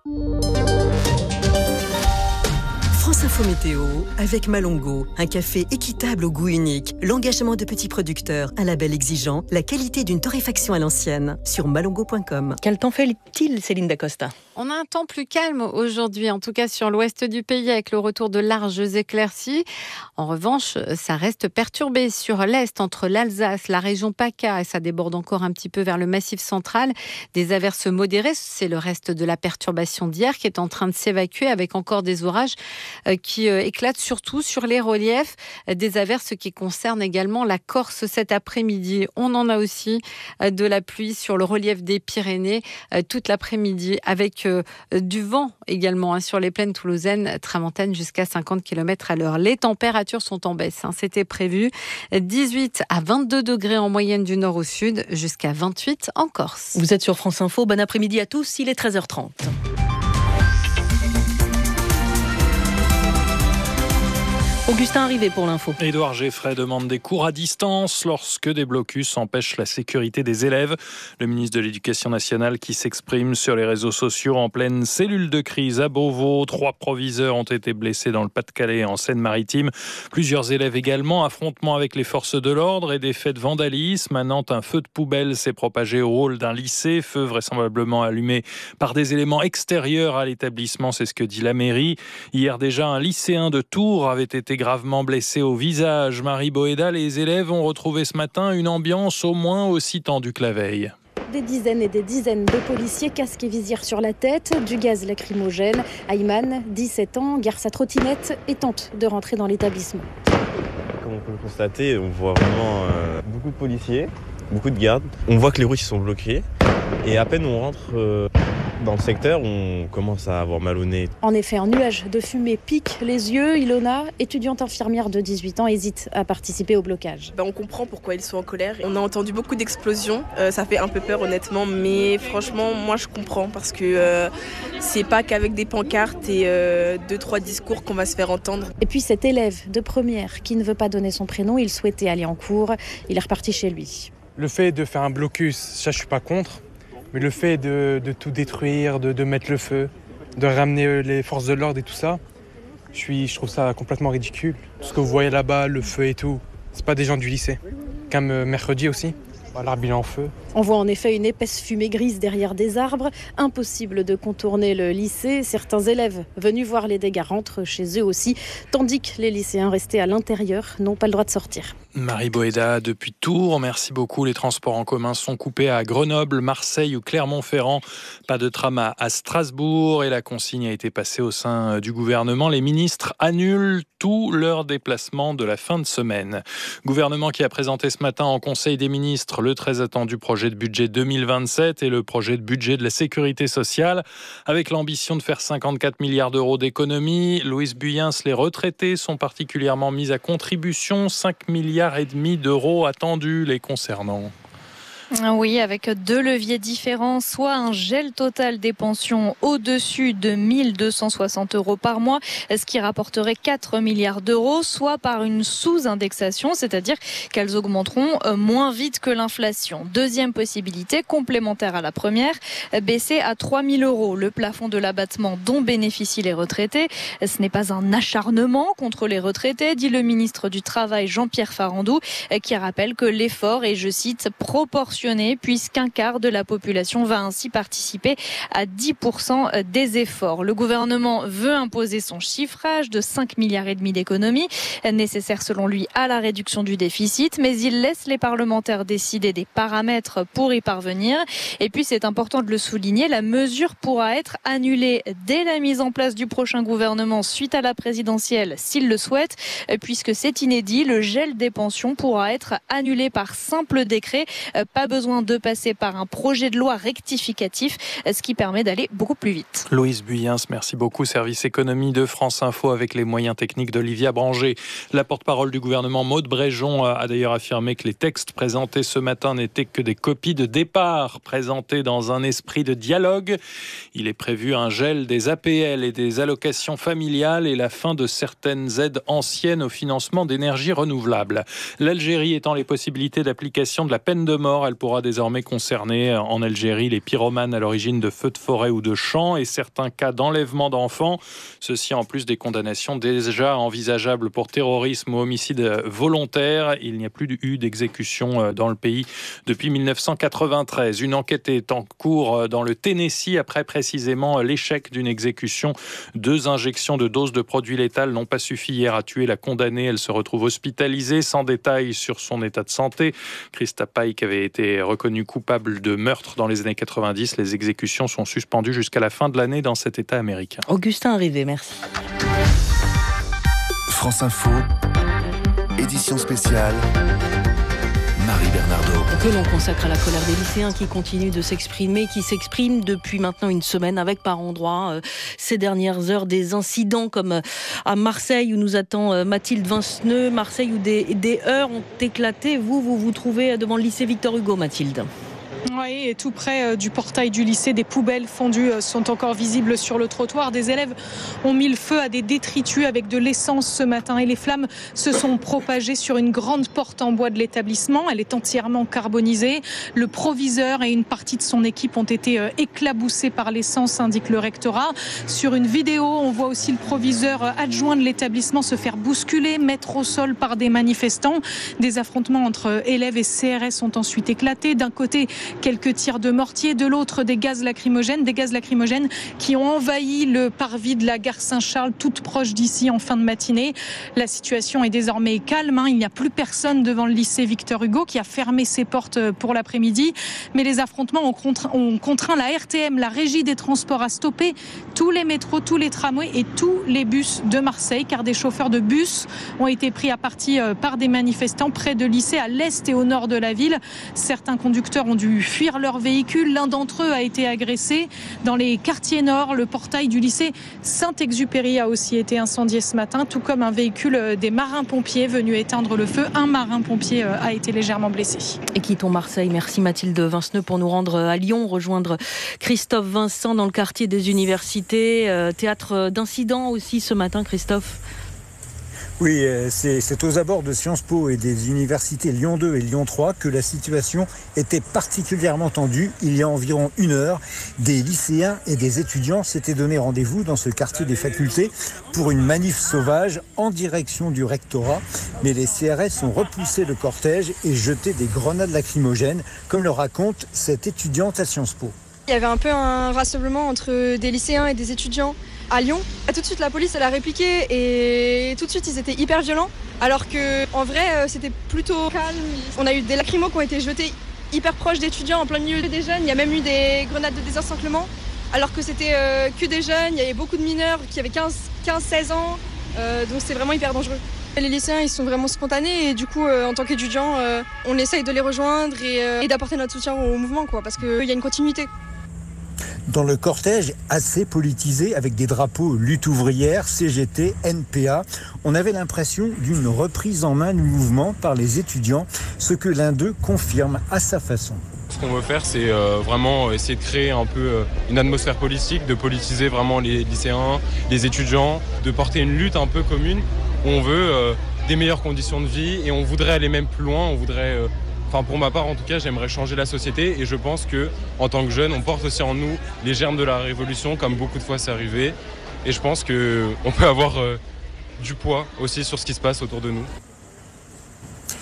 [SPEAKER 25] France Info Météo avec Malongo, un café équitable au goût unique, l'engagement de petits producteurs, un label exigeant, la qualité d'une torréfaction à l'ancienne, sur malongo point com.
[SPEAKER 1] Quel temps fait-il, Céline Dacosta ?
[SPEAKER 26] On a un temps plus calme aujourd'hui, en tout cas sur l'ouest du pays, avec le retour de larges éclaircies. En revanche, ça reste perturbé sur l'est, entre l'Alsace, la région PACA, et ça déborde encore un petit peu vers le Massif central. Des averses modérées, c'est le reste de la perturbation d'hier qui est en train de s'évacuer, avec encore des orages qui éclatent surtout sur les reliefs. Des averses qui concernent également la Corse cet après-midi. On en a aussi de la pluie sur le relief des Pyrénées toute l'après-midi, avec du vent également hein, sur les plaines toulousaines, tramontane jusqu'à cinquante kilomètres à l'heure. Les températures sont en baisse, hein, c'était prévu. dix-huit à vingt-deux degrés en moyenne du nord au sud, jusqu'à vingt-huit en Corse.
[SPEAKER 1] Vous êtes sur France Info, bon après-midi à tous, il est treize heures trente. Augustin Arrivé pour l'info.
[SPEAKER 27] Édouard Geffray demande des cours à distance lorsque des blocus empêchent la sécurité des élèves. Le ministre de l'Éducation nationale qui s'exprime sur les réseaux sociaux en pleine cellule de crise à Beauvau. Trois proviseurs ont été blessés dans le Pas-de-Calais et en Seine-Maritime. Plusieurs élèves également. Affrontements avec les forces de l'ordre et des faits de vandalisme. À Nantes, un feu de poubelle s'est propagé au hall d'un lycée. Feu vraisemblablement allumé par des éléments extérieurs à l'établissement, c'est ce que dit la mairie. Hier déjà, un lycéen de Tours avait été gravement blessé au visage. Marie Boéda, les élèves ont retrouvé ce matin une ambiance au moins aussi tendue que la veille.
[SPEAKER 28] Des dizaines et des dizaines de policiers, casques et visières sur la tête, du gaz lacrymogène. Ayman, dix-sept ans, gare sa trottinette et tente de rentrer dans l'établissement.
[SPEAKER 29] Comme on peut le constater, on voit vraiment euh, beaucoup de policiers, beaucoup de gardes. On voit que les routes sont bloquées et à peine on rentre euh, dans le secteur, on commence à avoir mal au nez.
[SPEAKER 28] En effet, un nuage de fumée pique les yeux. Ilona, étudiante infirmière de dix-huit ans, hésite à participer au blocage.
[SPEAKER 30] Ben, on comprend pourquoi ils sont en colère. On a entendu beaucoup d'explosions. Euh, ça fait un peu peur honnêtement, mais franchement, moi je comprends parce que euh, c'est pas qu'avec des pancartes et euh, deux trois discours qu'on va se faire entendre.
[SPEAKER 28] Et puis cet élève de première qui ne veut pas donner son prénom, il souhaitait aller en cours. Il est reparti chez lui.
[SPEAKER 31] Le fait de faire un blocus, ça je suis pas contre. Mais le fait de, de tout détruire, de, de mettre le feu, de ramener les forces de l'ordre et tout ça, je, suis, je trouve ça complètement ridicule. Tout ce que vous voyez là-bas, le feu et tout, c'est pas des gens du lycée. Comme euh, mercredi aussi, l'arbre il est en feu.
[SPEAKER 28] On voit en effet une épaisse fumée grise derrière des arbres. Impossible de contourner le lycée. Certains élèves venus voir les dégâts rentrent chez eux aussi, tandis que les lycéens restés à l'intérieur n'ont pas le droit de sortir.
[SPEAKER 27] Marie Boéda depuis Tours, merci beaucoup. Les transports en commun sont coupés à Grenoble, Marseille ou Clermont-Ferrand. Pas de tram à Strasbourg et la consigne a été passée au sein du gouvernement. Les ministres annulent tous leurs déplacements de la fin de semaine. Gouvernement qui a présenté ce matin en Conseil des ministres le très attendu projet de budget deux mille vingt-sept et le projet de budget de la sécurité sociale avec l'ambition de faire cinquante-quatre milliards d'euros d'économies. Louise Buyens, les retraités sont particulièrement mis à contribution, cinq milliards et demi d'euros attendus les concernant.
[SPEAKER 22] Oui, avec deux leviers différents, soit un gel total des pensions au-dessus de mille deux cent soixante euros par mois, ce qui rapporterait quatre milliards d'euros, soit par une sous-indexation, c'est-à-dire qu'elles augmenteront moins vite que l'inflation. Deuxième possibilité, complémentaire à la première, baisser à trois mille euros le plafond de l'abattement dont bénéficient les retraités. Ce n'est pas un acharnement contre les retraités, dit le ministre du Travail Jean-Pierre Farandou, qui rappelle que l'effort est, je cite, proportionnel proportionnée puisqu'un quart de la population va ainsi participer à dix pour cent des efforts. Le gouvernement veut imposer son chiffrage de cinq milliards et demi d'économies nécessaires selon lui à la réduction du déficit, mais il laisse les parlementaires décider des paramètres pour y parvenir. Et puis c'est important de le souligner, la mesure pourra être annulée dès la mise en place du prochain gouvernement suite à la présidentielle s'il le souhaite, puisque c'est inédit, le gel des pensions pourra être annulé par simple décret, pas besoin de passer par un projet de loi rectificatif, ce qui permet d'aller beaucoup plus vite.
[SPEAKER 27] Louise Buyens, merci beaucoup. Service économie de France Info avec les moyens techniques d'Olivia Branger. La porte-parole du gouvernement, Maud Bréjon, a d'ailleurs affirmé que les textes présentés ce matin n'étaient que des copies de départ présentées dans un esprit de dialogue. Il est prévu un gel des A P L et des allocations familiales et la fin de certaines aides anciennes au financement d'énergies renouvelables. L'Algérie étant les possibilités d'application de la peine de mort, elle pourra désormais concerner en Algérie les pyromanes à l'origine de feux de forêt ou de champs et certains cas d'enlèvement d'enfants. Ceci en plus des condamnations déjà envisageables pour terrorisme ou homicide volontaire. Il n'y a plus eu d'exécution dans le pays depuis mille neuf cent quatre-vingt-treize. Une enquête est en cours dans le Tennessee après précisément l'échec d'une exécution. Deux injections de doses de produits létals n'ont pas suffi hier à tuer la condamnée. Elle se retrouve hospitalisée, sans détail sur son état de santé. Christa Pike avait été reconnue coupable de meurtre dans les années quatre-vingt-dix. Les exécutions sont suspendues jusqu'à la fin de l'année dans cet État américain.
[SPEAKER 1] Augustin Rivet, merci.
[SPEAKER 18] France Info, édition spéciale, Marie Bernardo.
[SPEAKER 1] Que l'on consacre à la colère des lycéens qui continuent de s'exprimer, qui s'expriment depuis maintenant une semaine avec par endroits. Euh, ces dernières heures, des incidents comme à Marseille où nous attend euh, Mathilde Vinceneux, Marseille où des, des heurts ont éclaté. Vous, vous vous trouvez devant le lycée Victor Hugo, Mathilde?
[SPEAKER 5] Oui, et tout près du portail du lycée, des poubelles fondues sont encore visibles sur le trottoir. Des élèves ont mis le feu à des détritus avec de l'essence ce matin et les flammes se sont propagées sur une grande porte en bois de l'établissement. Elle est entièrement carbonisée. Le proviseur et une partie de son équipe ont été éclaboussés par l'essence, indique le rectorat. Sur une vidéo, on voit aussi le proviseur adjoint de l'établissement se faire bousculer, mettre au sol par des manifestants. Des affrontements entre élèves et C R S ont ensuite éclaté. D'un côté, quelques tirs de mortier, de l'autre des gaz lacrymogènes, des gaz lacrymogènes qui ont envahi le parvis de la gare Saint-Charles, toute proche d'ici en fin de matinée. La situation est désormais calme, hein. Il n'y a plus personne devant le lycée Victor Hugo qui a fermé ses portes pour l'après-midi, mais les affrontements ont contraint, ont contraint la R T M, la régie des transports, à stopper tous les métros, tous les tramways et tous les bus de Marseille, car des chauffeurs de bus ont été pris à partie par des manifestants près de lycées à l'est et au nord de la ville. Certains conducteurs ont dû fuir leur véhicule. L'un d'entre eux a été agressé. Dans les quartiers nord, le portail du lycée Saint-Exupéry a aussi été incendié ce matin, tout comme un véhicule des marins-pompiers venu éteindre le feu. Un marin-pompier a été légèrement blessé.
[SPEAKER 1] Et quittons Marseille. Merci Mathilde Vinceneux pour nous rendre à Lyon, rejoindre Christophe Vincent dans le quartier des universités. Théâtre d'incidents aussi ce matin, Christophe.
[SPEAKER 7] Oui, c'est, c'est aux abords de Sciences Po et des universités Lyon deux et Lyon trois que la situation était particulièrement tendue. Il y a environ une heure, des lycéens et des étudiants s'étaient donné rendez-vous dans ce quartier des facultés pour une manif sauvage en direction du rectorat. Mais les C R S ont repoussé le cortège et jeté des grenades lacrymogènes, comme le raconte cette étudiante à Sciences Po.
[SPEAKER 8] Il y avait un peu un rassemblement entre des lycéens et des étudiants à Lyon. Tout de suite, la police, elle a répliqué et tout de suite, ils étaient hyper violents. Alors qu'en vrai, c'était plutôt calme. On a eu des lacrymos qui ont été jetés hyper proches d'étudiants en plein milieu des jeunes. Il y a même eu des grenades de désencerclement. Alors que c'était euh, que des jeunes, il y avait beaucoup de mineurs qui avaient quinze seize ans. Euh, donc c'est vraiment hyper dangereux. Les lycéens, ils sont vraiment spontanés et du coup, euh, en tant qu'étudiants, euh, on essaye de les rejoindre et, euh, et d'apporter notre soutien au mouvement, quoi, parce qu'il y a une continuité.
[SPEAKER 7] Dans le cortège assez politisé avec des drapeaux lutte ouvrière, C G T, N P A, on avait l'impression d'une reprise en main du mouvement par les étudiants, ce que l'un d'eux confirme à sa façon.
[SPEAKER 9] Ce qu'on veut faire, c'est euh, vraiment essayer de créer un peu euh, une atmosphère politique, de politiser vraiment les lycéens, les étudiants, de porter une lutte un peu commune où on veut euh, des meilleures conditions de vie et on voudrait aller même plus loin, on voudrait... Euh, Enfin, pour ma part, en tout cas, j'aimerais changer la société et je pense que, en tant que jeune, on porte aussi en nous les germes de la révolution, comme beaucoup de fois c'est arrivé. Et je pense qu'on peut avoir euh, du poids aussi sur ce qui se passe autour de nous.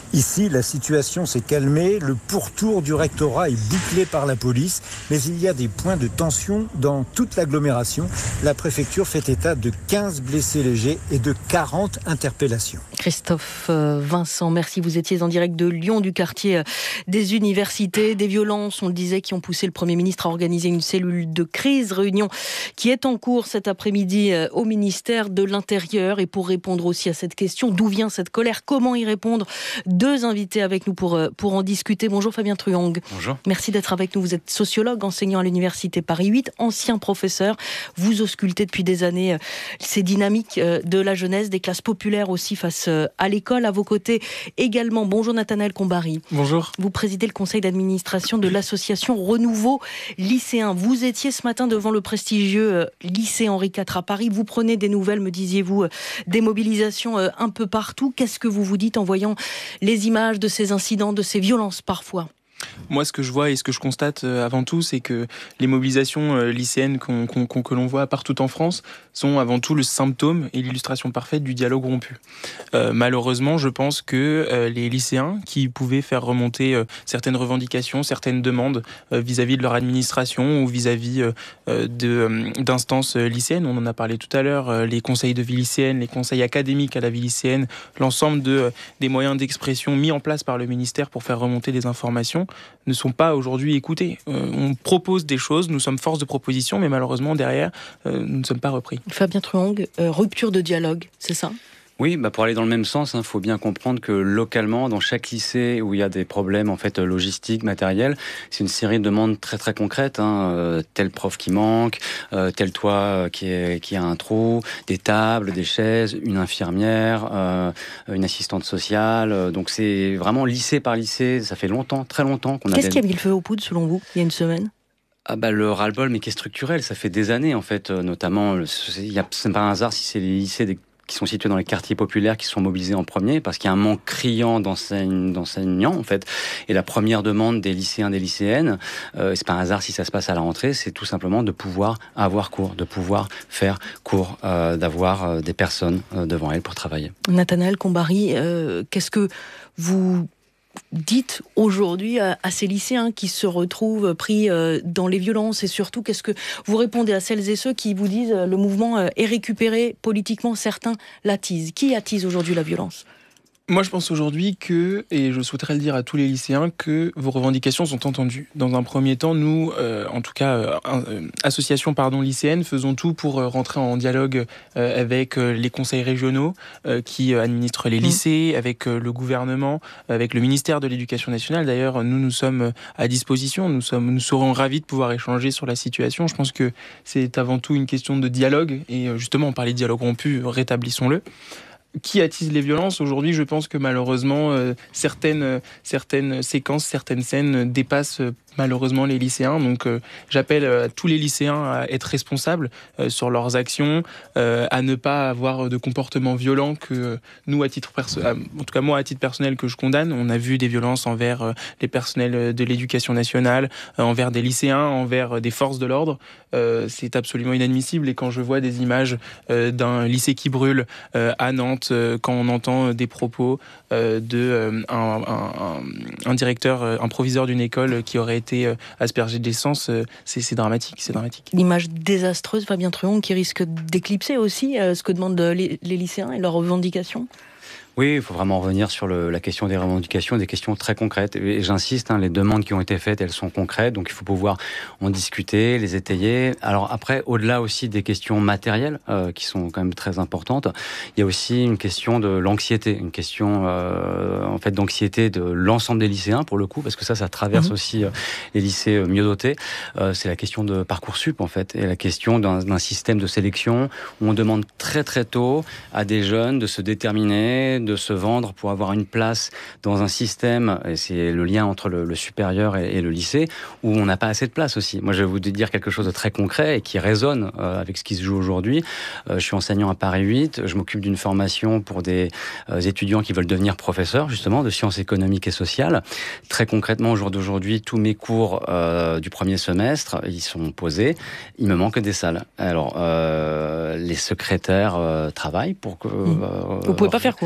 [SPEAKER 7] Ici, la situation s'est calmée, le pourtour du rectorat est bouclé par la police, mais il y a des points de tension dans toute l'agglomération. La préfecture fait état de quinze blessés légers et de quarante interpellations.
[SPEAKER 1] Christophe Vincent, merci. Vous étiez en direct de Lyon, du quartier des universités. Des violences, on le disait, qui ont poussé le Premier ministre à organiser une cellule de crise. Réunion qui est en cours cet après-midi au ministère de l'Intérieur. Et pour répondre aussi à cette question, d'où vient cette colère ? Comment y répondre ? Deux invités avec nous pour, pour en discuter. Bonjour Fabien Truong.
[SPEAKER 6] Bonjour.
[SPEAKER 1] Merci d'être avec nous. Vous êtes sociologue, enseignant à l'université Paris huit, ancien professeur. Vous auscultez depuis des années ces dynamiques de la jeunesse, des classes populaires aussi face à l'école. À vos côtés également, bonjour Nathanaël Combary.
[SPEAKER 31] Bonjour.
[SPEAKER 1] Vous présidez le conseil d'administration de l'association Renouveau Lycéen. Vous étiez ce matin devant le prestigieux lycée Henri quatre à Paris. Vous prenez des nouvelles, me disiez-vous, des mobilisations un peu partout. Qu'est-ce que vous vous dites en voyant les images de ces incidents, de ces violences parfois ?
[SPEAKER 31] Moi, ce que je vois et ce que je constate euh, avant tout, c'est que les mobilisations euh, lycéennes qu'on, qu'on, qu'on, que l'on voit partout en France sont avant tout le symptôme et l'illustration parfaite du dialogue rompu. Euh, malheureusement, je pense que euh, les lycéens qui pouvaient faire remonter euh, certaines revendications, certaines demandes euh, vis-à-vis de leur administration ou vis-à-vis euh, de, euh, d'instances lycéennes, on en a parlé tout à l'heure, euh, les conseils de vie lycéenne, les conseils académiques à la vie lycéenne, l'ensemble de, euh, des moyens d'expression mis en place par le ministère pour faire remonter des informations, ne sont pas aujourd'hui écoutés. Euh, on propose des choses, nous sommes force de proposition, mais malheureusement, derrière, euh, nous ne sommes pas repris.
[SPEAKER 1] Fabien Truong, euh, rupture de dialogue, c'est ça ?
[SPEAKER 6] Oui, bah pour aller dans le même sens, il hein, faut bien comprendre que localement, dans chaque lycée où il y a des problèmes en fait logistiques, matériels, c'est une série de demandes très très concrètes. Hein, euh, tel prof qui manque, euh, tel toit qui, est, qui a un trou, des tables, des chaises, une infirmière, euh, une assistante sociale. Euh, donc c'est vraiment lycée par lycée. Ça fait longtemps, très longtemps qu'on a.
[SPEAKER 1] Qu'est-ce qui a mis le feu aux poudres selon vous, il y a une semaine ?
[SPEAKER 6] Ah bah le ras-le-bol, mais qui est structurel. Ça fait des années en fait, euh, notamment. Il y a, c'est pas un hasard si c'est les lycées des qui sont situés dans les quartiers populaires qui sont mobilisés en premier, parce qu'il y a un manque criant d'enseignants, en fait. Et la première demande des lycéens, des lycéennes, euh, c'est pas un hasard si ça se passe à la rentrée, c'est tout simplement de pouvoir avoir cours, de pouvoir faire cours, euh, d'avoir euh, des personnes euh, devant elles pour travailler.
[SPEAKER 1] Nathanaël Combary, euh, qu'est-ce que vous dites aujourd'hui à, à ces lycéens qui se retrouvent pris euh, dans les violences, et surtout qu'est-ce que vous répondez à celles et ceux qui vous disent euh, le mouvement euh, est récupéré politiquement, certains l'attisent. Qui attise aujourd'hui la violence ?
[SPEAKER 31] Moi, je pense aujourd'hui que, et je souhaiterais le dire à tous les lycéens, que vos revendications sont entendues. Dans un premier temps, nous, euh, en tout cas, euh, euh, association pardon, lycéenne, faisons tout pour euh, rentrer en dialogue euh, avec euh, les conseils régionaux euh, qui euh, administrent les lycées, mmh. avec euh, le gouvernement, avec le ministère de l'Éducation nationale. D'ailleurs, nous, nous sommes à disposition. Nous, sommes, nous serons ravis de pouvoir échanger sur la situation. Je pense que c'est avant tout une question de dialogue. Et euh, justement, on parlait de dialogue rompu, rétablissons-le. Qui attise les violences ? Aujourd'hui, je pense que malheureusement, euh, certaines, euh, certaines séquences, certaines scènes dépassent euh, malheureusement les lycéens. Donc euh, j'appelle euh, tous les lycéens à être responsables euh, sur leurs actions, euh, à ne pas avoir de comportements violents que euh, nous, à titre perso- à, en tout cas moi, à titre personnel, que je condamne. On a vu des violences envers euh, les personnels de l'éducation nationale, euh, envers des lycéens, envers euh, des forces de l'ordre. Euh, c'est absolument inadmissible. Et quand je vois des images euh, d'un lycée qui brûle euh, à Nantes, quand on entend des propos euh, de euh, un, un, un directeur, un proviseur d'une école qui aurait été aspergé d'essence, c'est, c'est dramatique, c'est dramatique.
[SPEAKER 1] L'image désastreuse, Fabien Truong, qui risque d'éclipser aussi euh, ce que demandent les, les lycéens et leurs revendications.
[SPEAKER 6] Oui, il faut vraiment revenir sur le, la question des revendications, des questions très concrètes. Et j'insiste, hein, les demandes qui ont été faites, elles sont concrètes, donc il faut pouvoir en discuter, les étayer. Alors après, au-delà aussi des questions matérielles, euh, qui sont quand même très importantes, il y a aussi une question de l'anxiété, une question euh, en fait d'anxiété de l'ensemble des lycéens, pour le coup, parce que ça, ça traverse mmh. aussi euh, les lycées euh, mieux dotés. Euh, c'est la question de Parcoursup, en fait, et la question d'un, d'un système de sélection où on demande très très tôt à des jeunes de se déterminer, de se vendre pour avoir une place dans un système, et c'est le lien entre le, le supérieur et, et le lycée, où on n'a pas assez de place aussi. Moi, je vais vous dire quelque chose de très concret et qui résonne euh, avec ce qui se joue aujourd'hui. Euh, je suis enseignant à Paris huit, je m'occupe d'une formation pour des euh, étudiants qui veulent devenir professeurs, justement, de sciences économiques et sociales. Très concrètement, au jour d'aujourd'hui, tous mes cours euh, du premier semestre, ils sont posés. Il me manque des salles. Alors, euh, les secrétaires euh, travaillent pour que...
[SPEAKER 1] Mmh. Euh, vous pouvez pas faire quoi ?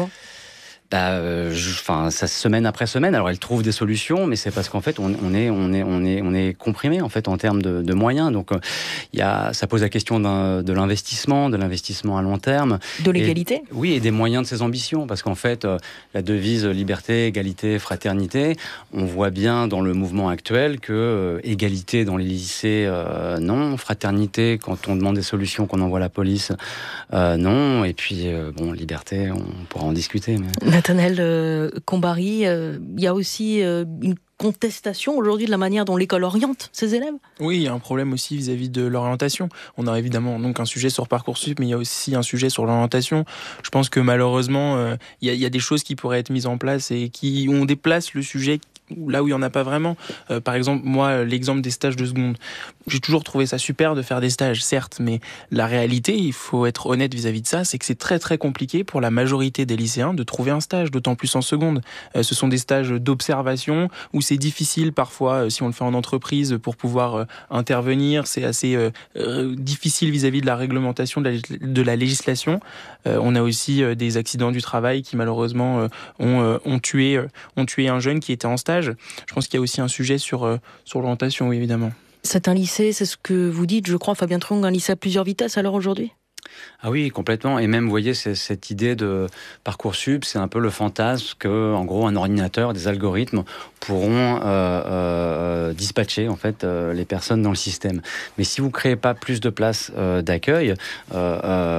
[SPEAKER 6] Bah, euh, je, enfin, ça semaine après semaine. Alors, elles trouvent des solutions, mais c'est parce qu'en fait, on, on est, on est, on est, on est comprimé en fait en termes de, de moyens. Donc, il euh, y a, ça pose la question d'un, de l'investissement, de l'investissement à long terme,
[SPEAKER 1] de l'égalité.
[SPEAKER 6] Et, oui, et des moyens de ses ambitions, parce qu'en fait, euh, la devise liberté, égalité, fraternité, on voit bien dans le mouvement actuel que euh, égalité dans les lycées, euh, non, fraternité quand on demande des solutions, qu'on envoie la police, euh, non, et puis euh, bon, liberté, on pourra en discuter. Mais...
[SPEAKER 1] Nathanaël euh, Combary, il euh, y a aussi euh, une contestation aujourd'hui de la manière dont l'école oriente ses élèves ?
[SPEAKER 31] Oui, il y a un problème aussi vis-à-vis de l'orientation. On a évidemment donc un sujet sur Parcoursup, mais il y a aussi un sujet sur l'orientation. Je pense que malheureusement, euh, il y a, il y a des choses qui pourraient être mises en place et qui on déplace le sujet là où il n'y en a pas vraiment. Euh, par exemple, moi, l'exemple des stages de seconde. J'ai toujours trouvé ça super de faire des stages, certes, mais la réalité, il faut être honnête vis-à-vis de ça, c'est que c'est très très compliqué pour la majorité des lycéens de trouver un stage, d'autant plus en seconde. Euh, ce sont des stages d'observation où c'est difficile parfois, euh, si on le fait en entreprise, pour pouvoir euh, intervenir. C'est assez euh, euh, difficile vis-à-vis de la réglementation, de la, de la législation. Euh, on a aussi euh, des accidents du travail qui malheureusement euh, ont, euh, ont, tué, euh, ont tué un jeune qui était en stage. Je pense qu'il y a aussi un sujet sur, euh, sur l'orientation, oui, évidemment.
[SPEAKER 1] C'est un lycée, c'est ce que vous dites, je crois, Fabien Truong, un lycée à plusieurs vitesses alors aujourd'hui ?
[SPEAKER 6] Ah oui, complètement. Et même, vous voyez, c'est, cette idée de Parcoursup, c'est un peu le fantasme que, en gros, un ordinateur, des algorithmes pourront euh, euh, dispatcher en fait euh, les personnes dans le système. Mais si vous créez pas plus de places euh, d'accueil, euh,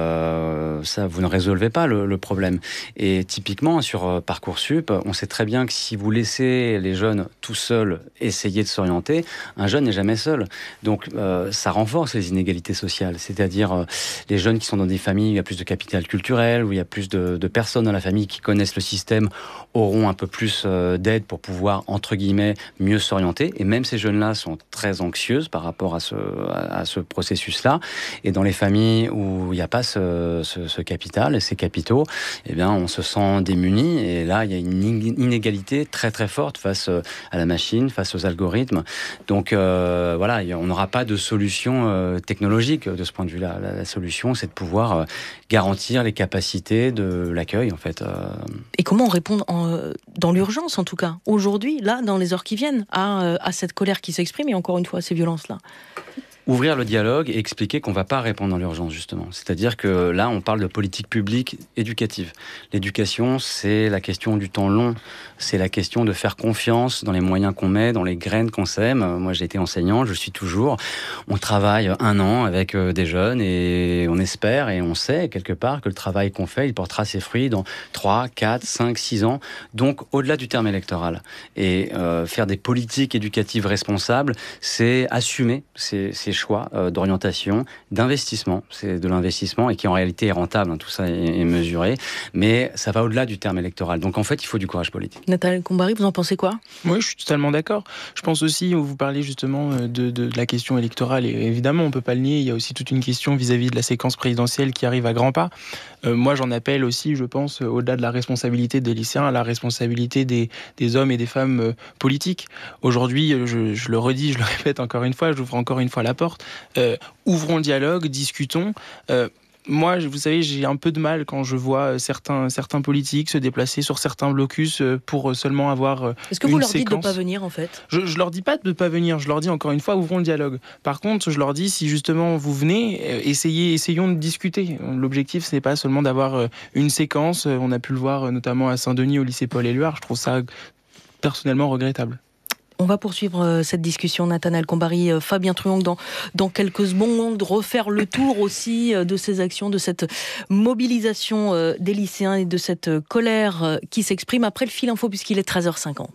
[SPEAKER 6] euh, ça, vous ne résolvez pas le, le problème. Et typiquement sur euh, Parcoursup, on sait très bien que si vous laissez les jeunes tout seuls essayer de s'orienter, un jeune n'est jamais seul. Donc, euh, ça renforce les inégalités sociales. C'est-à-dire euh, les jeunes qui sont dans des familles où il y a plus de capital culturel, où il y a plus de, de personnes dans la famille qui connaissent le système, auront un peu plus euh, d'aide pour pouvoir, entre guillemets, mieux s'orienter. Et même ces jeunes-là sont très anxieuses par rapport à ce, à, à ce processus-là. Et dans les familles où il n'y a pas ce, ce, ce capital, ces capitaux, eh bien, on se sent démuni. Et là, il y a une inégalité très très forte face à la machine, face aux algorithmes. Donc euh, voilà, on n'aura pas de solution euh, technologique de ce point de vue-là. La, la solution, c'est de pouvoir euh, garantir les capacités de l'accueil, en fait. Euh...
[SPEAKER 1] Et comment on répond en, dans l'urgence, en tout cas, aujourd'hui, là, dans les heures qui viennent, à, à cette colère qui s'exprime et encore une fois, à ces violences-là?
[SPEAKER 6] Ouvrir le dialogue et expliquer qu'on ne va pas répondre dans l'urgence, justement. C'est-à-dire que là, on parle de politique publique éducative. L'éducation, c'est la question du temps long. C'est la question de faire confiance dans les moyens qu'on met, dans les graines qu'on sème. Moi, j'ai été enseignant, je suis toujours. On travaille un an avec des jeunes et on espère et on sait, quelque part, que le travail qu'on fait, il portera ses fruits dans trois, quatre, cinq, six ans. Donc, au-delà du terme électoral. Et euh, faire des politiques éducatives responsables, c'est assumer ces, ces choix euh, d'orientation, d'investissement. C'est de l'investissement et qui en réalité est rentable, hein, tout ça est, est mesuré, mais ça va au-delà du terme électoral. Donc en fait, il faut du courage politique.
[SPEAKER 1] Nathanaël Combary, vous en pensez quoi?
[SPEAKER 31] Oui, je suis totalement d'accord. Je pense aussi, vous parlez justement de, de, de la question électorale, et évidemment, on ne peut pas le nier, il y a aussi toute une question vis-à-vis de la séquence présidentielle qui arrive à grands pas. Euh, moi, j'en appelle aussi, je pense, au-delà de la responsabilité des lycéens, à la responsabilité des, des hommes et des femmes euh, politiques. Aujourd'hui, je, je le redis, je le répète encore une fois, j'ouvre encore une fois la porte. Euh, ouvrons le dialogue, discutons. Euh, moi, vous savez, j'ai un peu de mal quand je vois certains, certains politiques se déplacer sur certains blocus pour seulement avoir une séquence.
[SPEAKER 1] Est-ce que vous leur dites de ne pas venir, en fait?
[SPEAKER 31] Je ne leur dis pas de ne pas venir, je leur dis encore une fois, ouvrons le dialogue. Par contre, je leur dis, si justement vous venez, essayez, essayons de discuter. L'objectif, ce n'est pas seulement d'avoir une séquence. On a pu le voir notamment à Saint-Denis, au lycée Paul-Éluard. Je trouve ça personnellement regrettable.
[SPEAKER 1] On va poursuivre cette discussion, Nathanaël Combary, Fabien Truong, dans, dans quelques secondes, refaire le tour aussi de ces actions, de cette mobilisation des lycéens et de cette colère qui s'exprime après le fil info, puisqu'il est treize heures cinquante.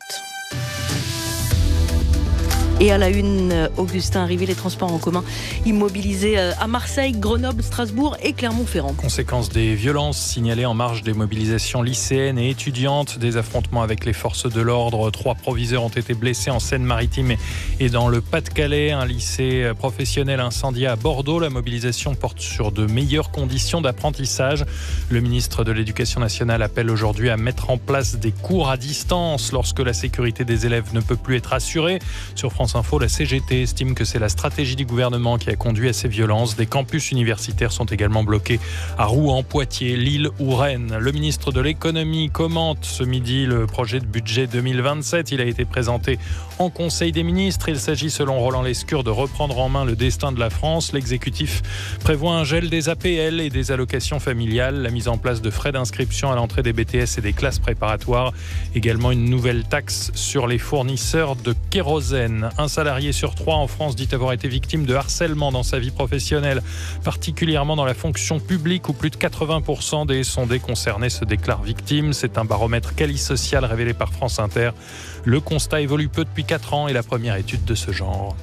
[SPEAKER 1] Et à la une, Augustin Arrivé, les transports en commun immobilisés à Marseille, Grenoble, Strasbourg et Clermont-Ferrand.
[SPEAKER 27] Conséquence des violences signalées en marge des mobilisations lycéennes et étudiantes, des affrontements avec les forces de l'ordre. Trois proviseurs ont été blessés en Seine-Maritime et dans le Pas-de-Calais. Un lycée professionnel incendié à Bordeaux. La mobilisation porte sur de meilleures conditions d'apprentissage. Le ministre de l'Éducation nationale appelle aujourd'hui à mettre en place des cours à distance lorsque la sécurité des élèves ne peut plus être assurée. Sur France France Info, la C G T estime que c'est la stratégie du gouvernement qui a conduit à ces violences. Des campus universitaires sont également bloqués à Rouen, Poitiers, Lille ou Rennes. Le ministre de l'économie commente ce midi le projet de budget deux mille vingt-sept. Il a été présenté en Conseil des ministres. Il s'agit, selon Roland Lescure, de reprendre en main le destin de la France. L'exécutif prévoit un gel des A P L et des allocations familiales, la mise en place de frais d'inscription à l'entrée des B T S et des classes préparatoires. Également une nouvelle taxe sur les fournisseurs de kérosène. Un salarié sur trois en France dit avoir été victime de harcèlement dans sa vie professionnelle, particulièrement dans la fonction publique où plus de quatre-vingts pour cent des sondés concernés se déclarent victimes. C'est un baromètre Quali Social révélé par France Inter. Le constat évolue peu depuis quatre ans et la première étude de ce genre.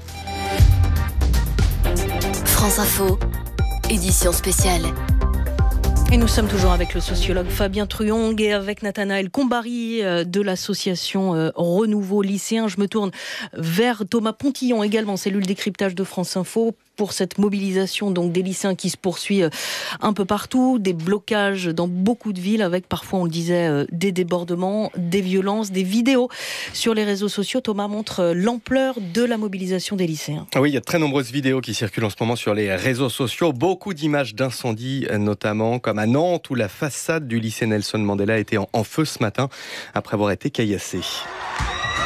[SPEAKER 16] France Info, édition spéciale.
[SPEAKER 1] Et nous sommes toujours avec le sociologue Fabien Truong et avec Nathanaël Combary de l'association Renouveau Lycéen. Je me tourne vers Thomas Pontillon, également cellule décryptage de France Info, pour cette mobilisation donc des lycéens qui se poursuit un peu partout, des blocages dans beaucoup de villes avec parfois, on le disait, des débordements, des violences, des vidéos sur les réseaux sociaux. Thomas montre l'ampleur de la mobilisation des lycéens.
[SPEAKER 2] Oui, il y a de très nombreuses vidéos qui circulent en ce moment sur les réseaux sociaux, beaucoup d'images d'incendies notamment, comme à Nantes où la façade du lycée Nelson Mandela a été en, en feu ce matin après avoir été caillassée.